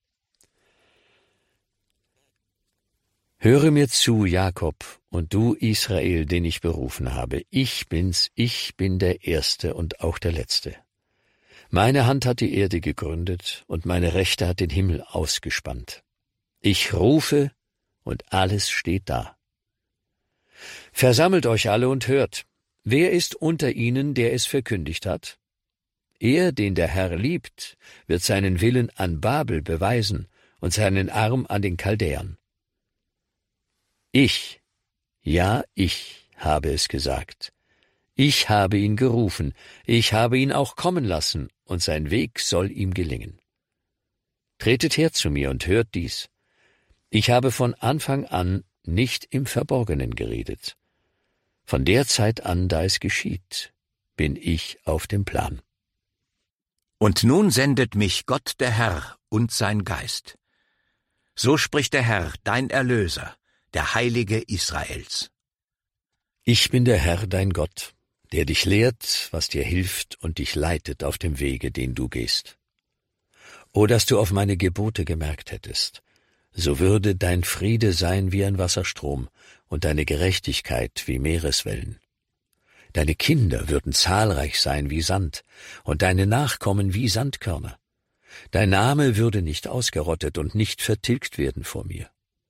Höre mir zu, Jakob, und du, Israel, den ich berufen habe. Ich bin's, ich bin der Erste und auch der Letzte. Meine Hand hat die Erde gegründet, und meine Rechte hat den Himmel ausgespannt. Ich rufe, und alles steht da. Versammelt euch alle und hört. Wer ist unter ihnen, der es verkündigt hat? Er, den der Herr liebt, wird seinen Willen an Babel beweisen und seinen Arm an den Chaldäern. Ich, ja, ich habe es gesagt. Ich habe ihn gerufen, ich habe ihn auch kommen lassen, und sein Weg soll ihm gelingen. Tretet her zu mir und hört dies. Ich habe von Anfang an nicht im Verborgenen geredet. Von der Zeit an, da es geschieht, bin ich auf dem Plan. Und nun sendet mich Gott der Herr und sein Geist. So spricht der Herr, dein Erlöser, der Heilige Israels. Ich bin der Herr, dein Gott, der dich lehrt, was dir hilft und dich leitet auf dem Wege, den du gehst. O, dass du auf meine Gebote gemerkt hättest, so würde dein Friede sein wie ein Wasserstrom und deine Gerechtigkeit wie Meereswellen. Deine Kinder würden zahlreich sein wie Sand und deine Nachkommen wie Sandkörner. Dein Name würde nicht ausgerottet und nicht vertilgt werden vor mir.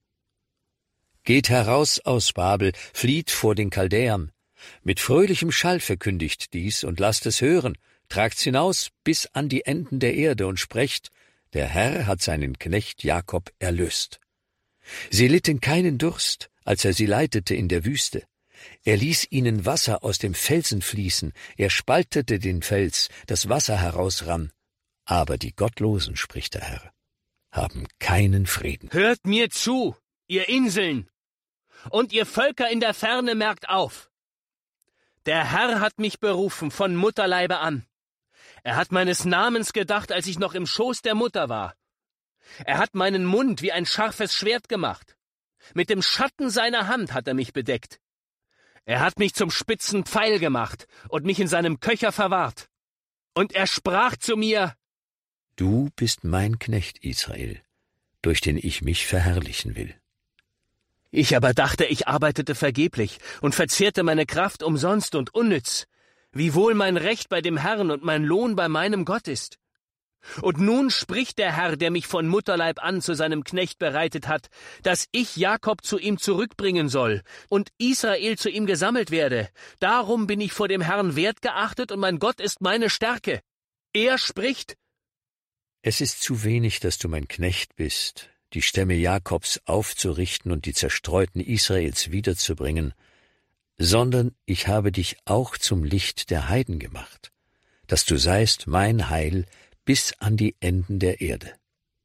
Geht heraus aus Babel, flieht vor den Chaldäern. Mit fröhlichem Schall verkündigt dies und lasst es hören, tragt's hinaus bis an die Enden der Erde und sprecht, der Herr hat seinen Knecht Jakob erlöst. Sie litten keinen Durst, als er sie leitete in der Wüste. Er ließ ihnen Wasser aus dem Felsen fließen, er spaltete den Fels, das Wasser herausrann. Aber die Gottlosen, spricht der Herr, haben keinen Frieden. Hört mir zu, ihr Inseln, und ihr Völker in der Ferne merkt auf. Der Herr hat mich berufen von Mutterleibe an. Er hat meines Namens gedacht, als ich noch im Schoß der Mutter war. Er hat meinen Mund wie ein scharfes Schwert gemacht. Mit dem Schatten seiner Hand hat er mich bedeckt. Er hat mich zum spitzen Pfeil gemacht und mich in seinem Köcher verwahrt. Und er sprach zu mir: Du bist mein Knecht, Israel, durch den ich mich verherrlichen will. Ich aber dachte, ich arbeitete vergeblich und verzehrte meine Kraft umsonst und unnütz, wiewohl mein Recht bei dem Herrn und mein Lohn bei meinem Gott ist. Und nun spricht der Herr, der mich von Mutterleib an zu seinem Knecht bereitet hat, dass ich Jakob zu ihm zurückbringen soll und Israel zu ihm gesammelt werde. Darum bin ich vor dem Herrn wertgeachtet und mein Gott ist meine Stärke. Er spricht: Es ist zu wenig, dass du mein Knecht bist, die Stämme Jakobs aufzurichten und die Zerstreuten Israels wiederzubringen, sondern ich habe dich auch zum Licht der Heiden gemacht, dass du seist mein Heil bis an die Enden der Erde.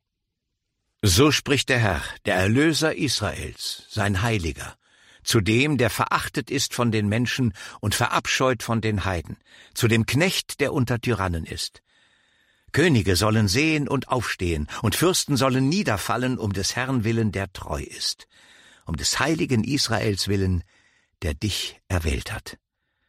So spricht der Herr, der Erlöser Israels, sein Heiliger, zu dem, der verachtet ist von den Menschen und verabscheut von den Heiden, zu dem Knecht, der unter Tyrannen ist. Könige sollen sehen und aufstehen, und Fürsten sollen niederfallen um des Herrn willen, der treu ist, um des heiligen Israels willen, der dich erwählt hat.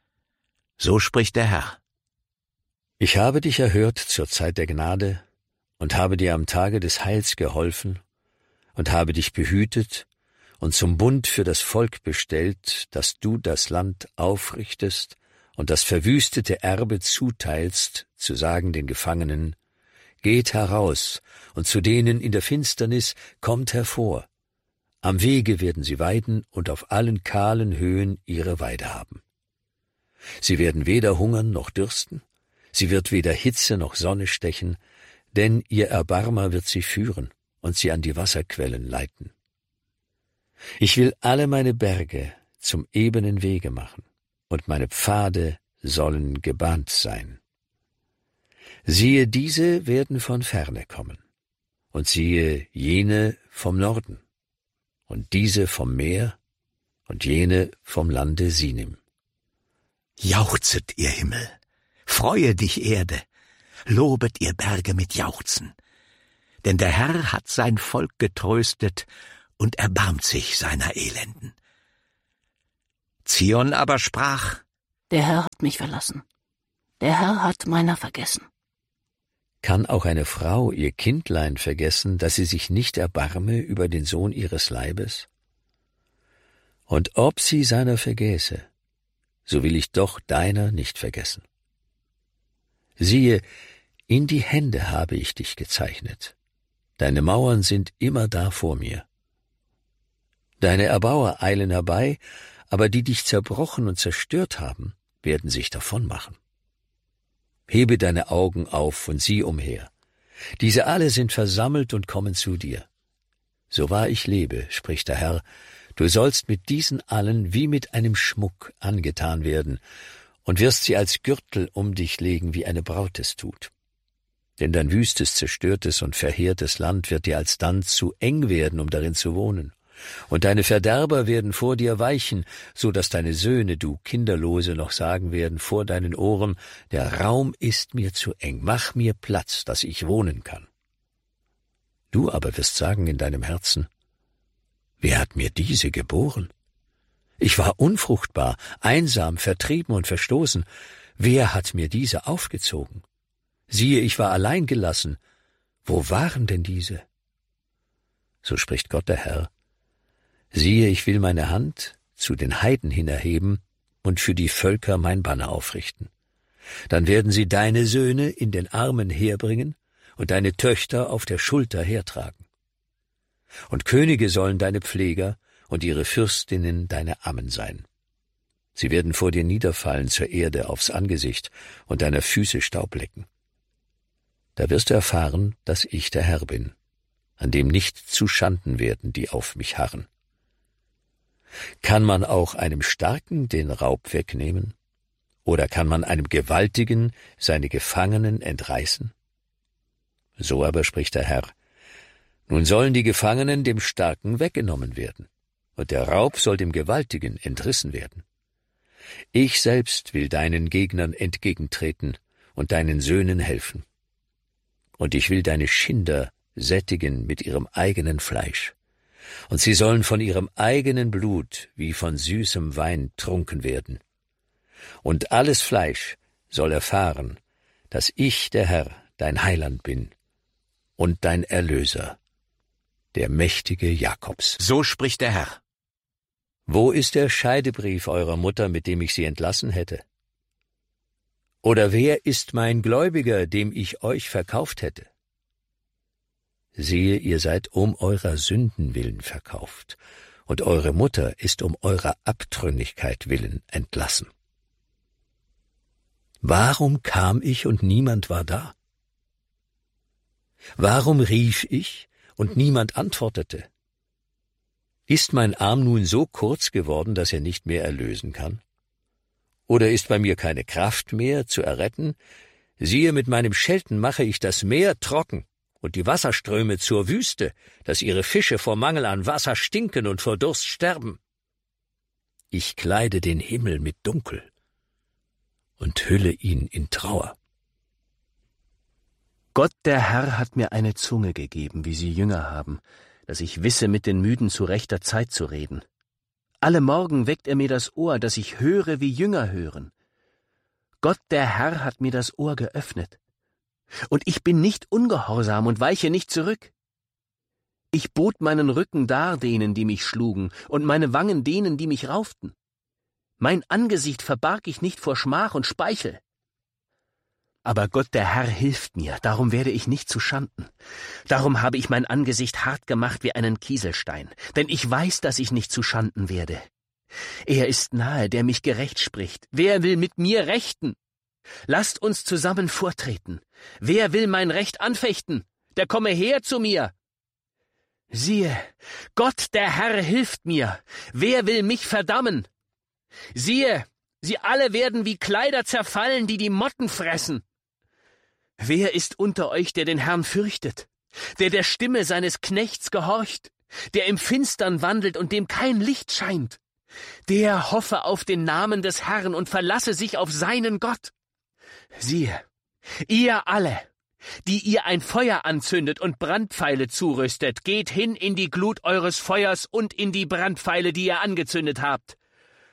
So spricht der Herr. Ich habe dich erhört zur Zeit der Gnade und habe dir am Tage des Heils geholfen und habe dich behütet und zum Bund für das Volk bestellt, dass du das Land aufrichtest und das verwüstete Erbe zuteilst, zu sagen den Gefangenen: Geht heraus, und zu denen in der Finsternis kommt hervor. Am Wege werden sie weiden und auf allen kahlen Höhen ihre Weide haben. Sie werden weder hungern noch dürsten, sie wird weder Hitze noch Sonne stechen, denn ihr Erbarmer wird sie führen und sie an die Wasserquellen leiten. Ich will alle meine Berge zum ebenen Wege machen, und meine Pfade sollen gebahnt sein. Siehe, diese werden von ferne kommen, und siehe, jene vom Norden, und diese vom Meer, und jene vom Lande Sinim. Jauchzet, ihr Himmel, freue dich, Erde, lobet, ihr Berge, mit Jauchzen. Denn der Herr hat sein Volk getröstet und erbarmt sich seiner Elenden. Zion aber sprach: Der Herr hat mich verlassen. Der Herr hat meiner vergessen. Kann auch eine Frau ihr Kindlein vergessen, dass sie sich nicht erbarme über den Sohn ihres Leibes? Und ob sie seiner vergäße, so will ich doch deiner nicht vergessen. Siehe, in die Hände habe ich dich gezeichnet. Deine Mauern sind immer da vor mir. Deine Erbauer eilen herbei, aber die dich zerbrochen und zerstört haben, werden sich davonmachen. Hebe deine Augen auf und sieh umher. Diese alle sind versammelt und kommen zu dir. So wahr ich lebe, spricht der Herr, du sollst mit diesen allen wie mit einem Schmuck angetan werden und wirst sie als Gürtel um dich legen, wie eine Braut es tut. Denn dein wüstes, zerstörtes und verheertes Land wird dir alsdann zu eng werden, um darin zu wohnen. Und deine Verderber werden vor dir weichen, so dass deine Söhne, du Kinderlose, noch sagen werden vor deinen Ohren: Der Raum ist mir zu eng, mach mir Platz, dass ich wohnen kann. Du aber wirst sagen in deinem Herzen: Wer hat mir diese geboren? Ich war unfruchtbar, einsam, vertrieben und verstoßen. Wer hat mir diese aufgezogen? Siehe, ich war allein gelassen. Wo waren denn diese? So spricht Gott der Herr: Siehe, ich will meine Hand zu den Heiden hin erheben und für die Völker mein Banner aufrichten. Dann werden sie deine Söhne in den Armen herbringen und deine Töchter auf der Schulter hertragen. Und Könige sollen deine Pfleger und ihre Fürstinnen deine Ammen sein. Sie werden vor dir niederfallen zur Erde aufs Angesicht und deiner Füße Staub lecken. Da wirst du erfahren, dass ich der Herr bin, an dem nicht zuschanden werden, die auf mich harren. Kann man auch einem Starken den Raub wegnehmen? Oder kann man einem Gewaltigen seine Gefangenen entreißen? So aber spricht der Herr: Nun sollen die Gefangenen dem Starken weggenommen werden, und der Raub soll dem Gewaltigen entrissen werden. Ich selbst will deinen Gegnern entgegentreten und deinen Söhnen helfen. Und ich will deine Schinder sättigen mit ihrem eigenen Fleisch. Und sie sollen von ihrem eigenen Blut wie von süßem Wein trunken werden. Und alles Fleisch soll erfahren, dass ich, der Herr, dein Heiland bin und dein Erlöser, der mächtige Jakobs. So spricht der Herr. Wo ist der Scheidebrief eurer Mutter, mit dem ich sie entlassen hätte? Oder wer ist mein Gläubiger, dem ich euch verkauft hätte? Siehe, ihr seid um eurer Sünden willen verkauft, und eure Mutter ist um eurer Abtrünnigkeit willen entlassen. Warum kam ich und niemand war da? Warum rief ich und niemand antwortete? Ist mein Arm nun so kurz geworden, dass er nicht mehr erlösen kann? Oder ist bei mir keine Kraft mehr zu erretten? Siehe, mit meinem Schelten mache ich das Meer trocken und die Wasserströme zur Wüste, dass ihre Fische vor Mangel an Wasser stinken und vor Durst sterben. Ich kleide den Himmel mit Dunkel und hülle ihn in Trauer. Gott der Herr hat mir eine Zunge gegeben, wie sie Jünger haben, dass ich wisse, mit den Müden zu rechter Zeit zu reden. Alle Morgen weckt er mir das Ohr, dass ich höre, wie Jünger hören. Gott der Herr hat mir das Ohr geöffnet. Und ich bin nicht ungehorsam und weiche nicht zurück. Ich bot meinen Rücken dar denen, die mich schlugen, und meine Wangen denen, die mich rauften. Mein Angesicht verbarg ich nicht vor Schmach und Speichel. Aber Gott der Herr hilft mir, darum werde ich nicht zu Schanden. Darum habe ich mein Angesicht hart gemacht wie einen Kieselstein, denn ich weiß, dass ich nicht zu Schanden werde. Er ist nahe, der mich gerecht spricht. Wer will mit mir rechten? Lasst uns zusammen vortreten. Wer will mein Recht anfechten? Der komme her zu mir. Siehe, Gott der Herr hilft mir. Wer will mich verdammen? Siehe, sie alle werden wie Kleider zerfallen, die die Motten fressen. Wer ist unter euch, der den Herrn fürchtet, der Stimme seines Knechts gehorcht, der im Finstern wandelt und dem kein Licht scheint? Der hoffe auf den Namen des Herrn und verlasse sich auf seinen Gott. Siehe, ihr alle, die ihr ein Feuer anzündet und Brandpfeile zurüstet, geht hin in die Glut eures Feuers und in die Brandpfeile, die ihr angezündet habt.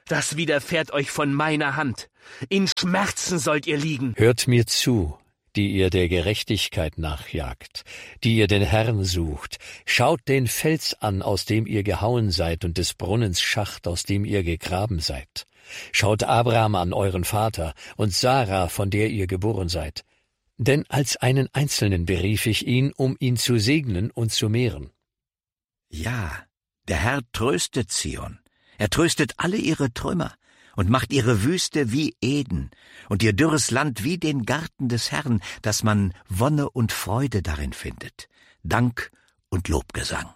Das widerfährt euch von meiner Hand. In Schmerzen sollt ihr liegen. Hört mir zu, die ihr der Gerechtigkeit nachjagt, die ihr den Herrn sucht. Schaut den Fels an, aus dem ihr gehauen seid, und des Brunnens Schacht, aus dem ihr gegraben seid. Schaut Abraham an, euren Vater, und Sarah, von der ihr geboren seid. Denn als einen Einzelnen berief ich ihn, um ihn zu segnen und zu mehren. Ja, der Herr tröstet Zion. Er tröstet alle ihre Trümmer und macht ihre Wüste wie Eden und ihr dürres Land wie den Garten des Herrn, dass man Wonne und Freude darin findet, Dank und Lobgesang.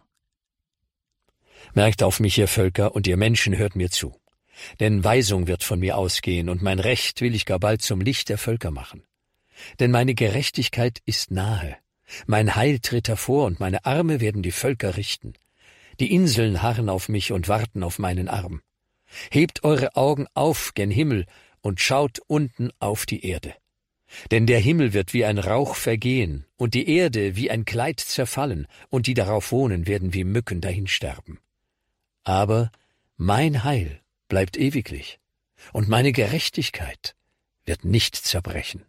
Merkt auf mich, ihr Völker, und ihr Menschen, hört mir zu. Denn Weisung wird von mir ausgehen, und mein Recht will ich gar bald zum Licht der Völker machen. Denn meine Gerechtigkeit ist nahe. Mein Heil tritt hervor, und meine Arme werden die Völker richten. Die Inseln harren auf mich und warten auf meinen Arm. Hebt eure Augen auf gen Himmel und schaut unten auf die Erde. Denn der Himmel wird wie ein Rauch vergehen und die Erde wie ein Kleid zerfallen, und die darauf wohnen werden wie Mücken dahinsterben. Aber mein Heil bleibt ewiglich, und meine Gerechtigkeit wird nicht zerbrechen.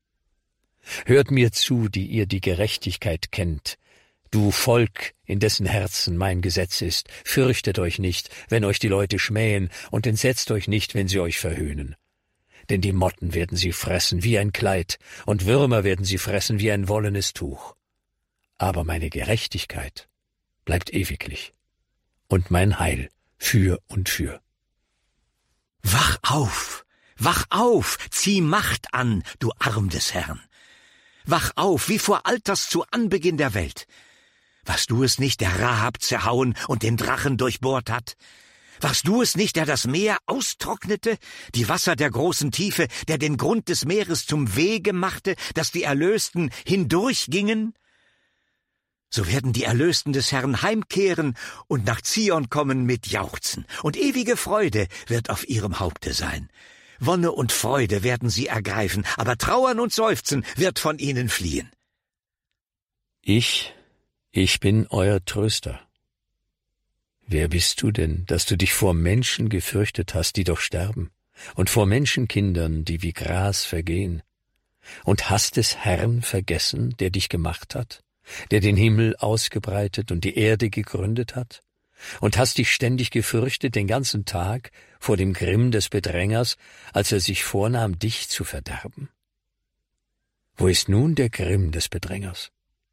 Hört mir zu, die ihr die Gerechtigkeit kennt, du Volk, in dessen Herzen mein Gesetz ist, fürchtet euch nicht, wenn euch die Leute schmähen, und entsetzt euch nicht, wenn sie euch verhöhnen. Denn die Motten werden sie fressen wie ein Kleid, und Würmer werden sie fressen wie ein wollenes Tuch. Aber meine Gerechtigkeit bleibt ewiglich, und mein Heil für und für. Wach auf, zieh Macht an, du Arm des Herrn. Wach auf, wie vor Alters zu Anbeginn der Welt. Warst du es nicht, der Rahab zerhauen und den Drachen durchbohrt hat? Warst du es nicht, der das Meer austrocknete, die Wasser der großen Tiefe, der den Grund des Meeres zum Wege machte, dass die Erlösten hindurchgingen? So werden die Erlösten des Herrn heimkehren und nach Zion kommen mit Jauchzen, und ewige Freude wird auf ihrem Haupte sein. Wonne und Freude werden sie ergreifen, aber Trauern und Seufzen wird von ihnen fliehen. Ich bin euer Tröster. Wer bist du denn, dass du dich vor Menschen gefürchtet hast, die doch sterben, und vor Menschenkindern, die wie Gras vergehen? Und hast des Herrn vergessen, der dich gemacht hat, der den Himmel ausgebreitet und die Erde gegründet hat? Und hast dich ständig gefürchtet den ganzen Tag vor dem Grimm des Bedrängers, als er sich vornahm, dich zu verderben? Wo ist nun der Grimm des Bedrängers?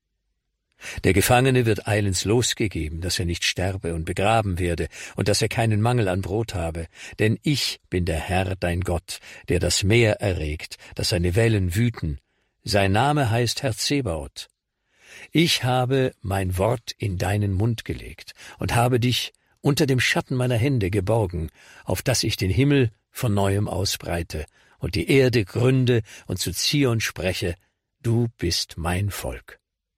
Der Gefangene wird eilends losgegeben, dass er nicht sterbe und begraben werde und dass er keinen Mangel an Brot habe. Denn ich bin der Herr, dein Gott, der das Meer erregt, dass seine Wellen wüten. Sein Name heißt Herr Zebaoth. Ich habe mein Wort in deinen Mund gelegt und habe dich unter dem Schatten meiner Hände geborgen, auf dass ich den Himmel von neuem ausbreite und die Erde gründe und zu Zion spreche, du bist mein Volk.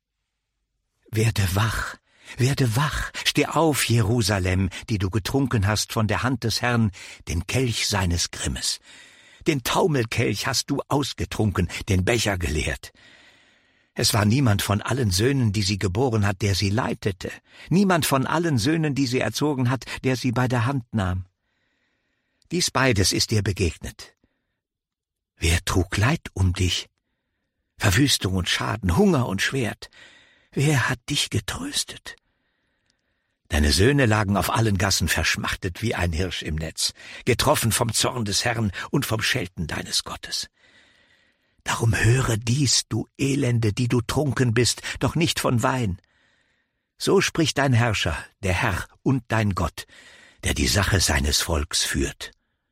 Werde wach, steh auf, Jerusalem, die du getrunken hast von der Hand des Herrn, den Kelch seines Grimmes. Den Taumelkelch hast du ausgetrunken, den Becher geleert. Es war niemand von allen Söhnen, die sie geboren hat, der sie leitete, niemand von allen Söhnen, die sie erzogen hat, der sie bei der Hand nahm. Dies beides ist dir begegnet. Wer trug Leid um dich? Verwüstung und Schaden, Hunger und Schwert. Wer hat dich getröstet? Deine Söhne lagen auf allen Gassen verschmachtet wie ein Hirsch im Netz, getroffen vom Zorn des Herrn und vom Schelten deines Gottes. Darum höre dies, du Elende, die du trunken bist, doch nicht von Wein. So spricht dein Herrscher, der Herr und dein Gott, der die Sache seines Volks führt.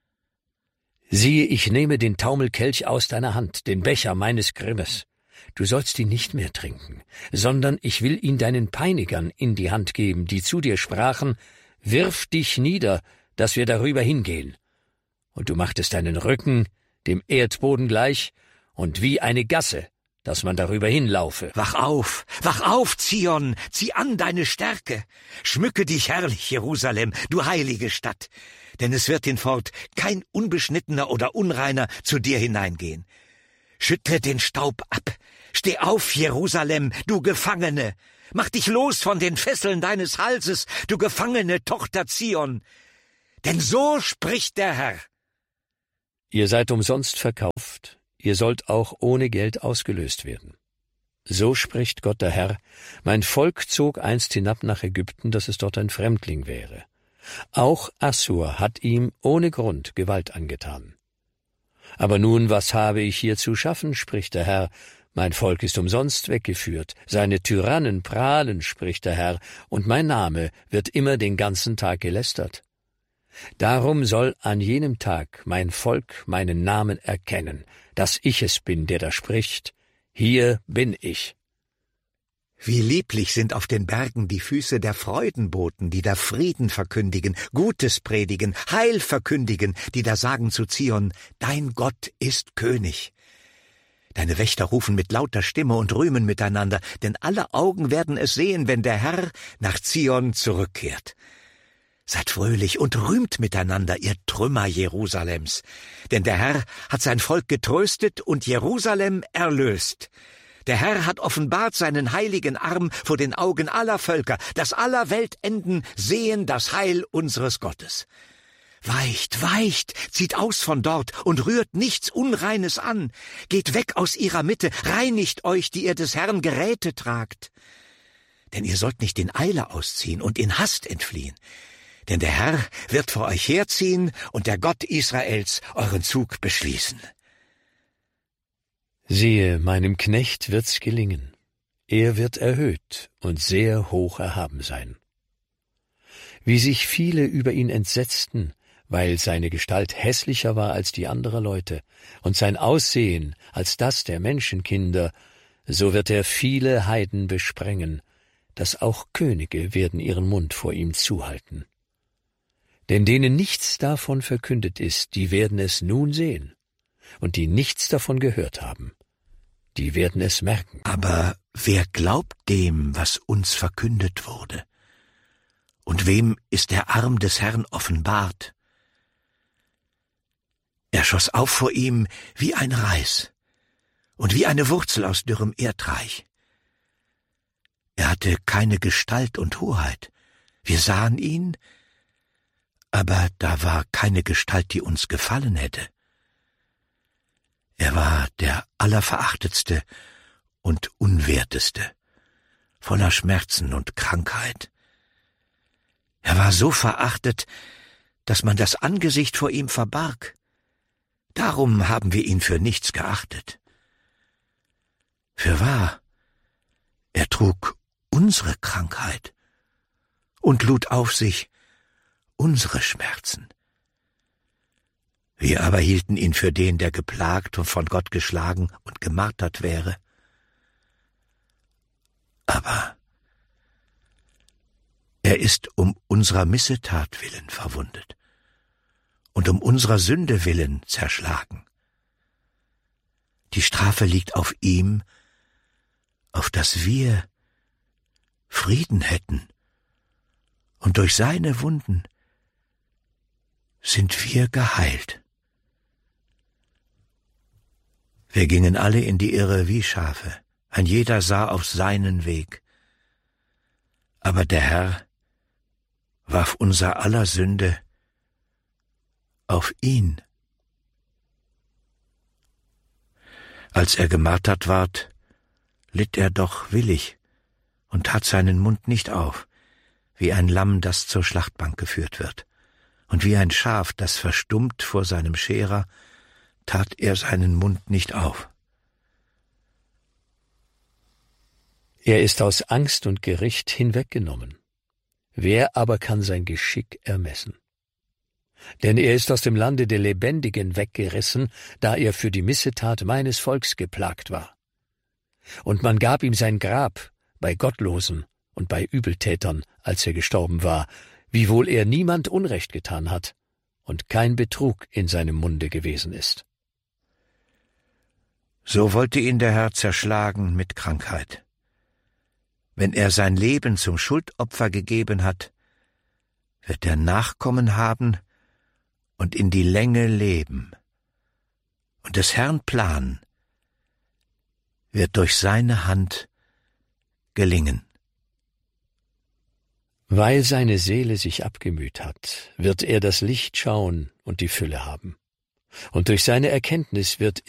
Siehe, ich nehme den Taumelkelch aus deiner Hand, den Becher meines Grimmes. Du sollst ihn nicht mehr trinken, sondern ich will ihn deinen Peinigern in die Hand geben, die zu dir sprachen, wirf dich nieder, dass wir darüber hingehen. Und du machtest deinen Rücken dem Erdboden gleich und wie eine Gasse, dass man darüber hinlaufe. Wach auf, Zion, zieh an deine Stärke. Schmücke dich herrlich, Jerusalem, du heilige Stadt. Denn es wird hinfort kein Unbeschnittener oder Unreiner zu dir hineingehen. Schüttle den Staub ab. Steh auf, Jerusalem, du Gefangene. Mach dich los von den Fesseln deines Halses, du gefangene Tochter Zion. Denn so spricht der Herr. Ihr seid umsonst verkauft, ihr sollt auch ohne Geld ausgelöst werden. So spricht Gott der Herr, mein Volk zog einst hinab nach Ägypten, dass es dort ein Fremdling wäre. Auch Assur hat ihm ohne Grund Gewalt angetan. Aber nun, was habe ich hier zu schaffen, spricht der Herr, mein Volk ist umsonst weggeführt, seine Tyrannen prahlen, spricht der Herr, und mein Name wird immer den ganzen Tag gelästert. Darum soll an jenem Tag mein Volk meinen Namen erkennen, dass ich es bin, der da spricht, hier bin ich. Wie lieblich sind auf den Bergen die Füße der Freudenboten, die da Frieden verkündigen, Gutes predigen, Heil verkündigen, die da sagen zu Zion, dein Gott ist König. Deine Wächter rufen mit lauter Stimme und rühmen miteinander, denn alle Augen werden es sehen, wenn der Herr nach Zion zurückkehrt. Seid fröhlich und rühmt miteinander, ihr Trümmer Jerusalems, denn der Herr hat sein Volk getröstet und Jerusalem erlöst. Der Herr hat offenbart seinen heiligen Arm vor den Augen aller Völker, dass aller Weltenden sehen das Heil unseres Gottes. Weicht, weicht, zieht aus von dort und rührt nichts Unreines an. Geht weg aus ihrer Mitte, reinigt euch, die ihr des Herrn Geräte tragt. Denn ihr sollt nicht in Eile ausziehen und in Hast entfliehen. Denn der Herr wird vor euch herziehen und der Gott Israels euren Zug beschließen. Siehe, meinem Knecht wird's gelingen. Er wird erhöht und sehr hoch erhaben sein. Wie sich viele über ihn entsetzten, weil seine Gestalt hässlicher war als die anderer Leute und sein Aussehen als das der Menschenkinder, so wird er viele Heiden besprengen, dass auch Könige werden ihren Mund vor ihm zuhalten. Denn denen nichts davon verkündet ist, die werden es nun sehen, und die nichts davon gehört haben, die werden es merken. Aber wer glaubt dem, was uns verkündet wurde? Und wem ist der Arm des Herrn offenbart? Er schoss auf vor ihm wie ein Reis und wie eine Wurzel aus dürrem Erdreich. Er hatte keine Gestalt und Hoheit. Wir sahen ihn, aber da war keine Gestalt, die uns gefallen hätte. Er war der Allerverachtetste und Unwerteste, voller Schmerzen und Krankheit. Er war so verachtet, dass man das Angesicht vor ihm verbarg. Darum haben wir ihn für nichts geachtet. Fürwahr, er trug unsere Krankheit und lud auf sich unsere Schmerzen. Wir aber hielten ihn für den, der geplagt und von Gott geschlagen und gemartert wäre. Aber er ist um unserer Missetat willen verwundet und um unserer Sünde willen zerschlagen. Die Strafe liegt auf ihm, auf dass wir Frieden hätten, und durch seine Wunden sind wir geheilt. Wir gingen alle in die Irre wie Schafe, ein jeder sah auf seinen Weg. Aber der Herr warf unser aller Sünde auf ihn. Als er gemartert ward, litt er doch willig und tat seinen Mund nicht auf, wie ein Lamm, das zur Schlachtbank geführt wird. Und wie ein Schaf, das verstummt vor seinem Scherer, tat er seinen Mund nicht auf. Er ist aus Angst und Gericht hinweggenommen. Wer aber kann sein Geschick ermessen? Denn er ist aus dem Lande der Lebendigen weggerissen, da er für die Missetat meines Volks geplagt war. Und man gab ihm sein Grab bei Gottlosen und bei Übeltätern, als er gestorben war, wiewohl er niemand Unrecht getan hat und kein Betrug in seinem Munde gewesen ist. So wollte ihn der Herr zerschlagen mit Krankheit. Wenn er sein Leben zum Schuldopfer gegeben hat, wird er Nachkommen haben und in die Länge leben. Und des Herrn Plan wird durch seine Hand gelingen. Weil seine Seele sich abgemüht hat, wird er das Licht schauen und die Fülle haben. Und durch seine Erkenntnis wird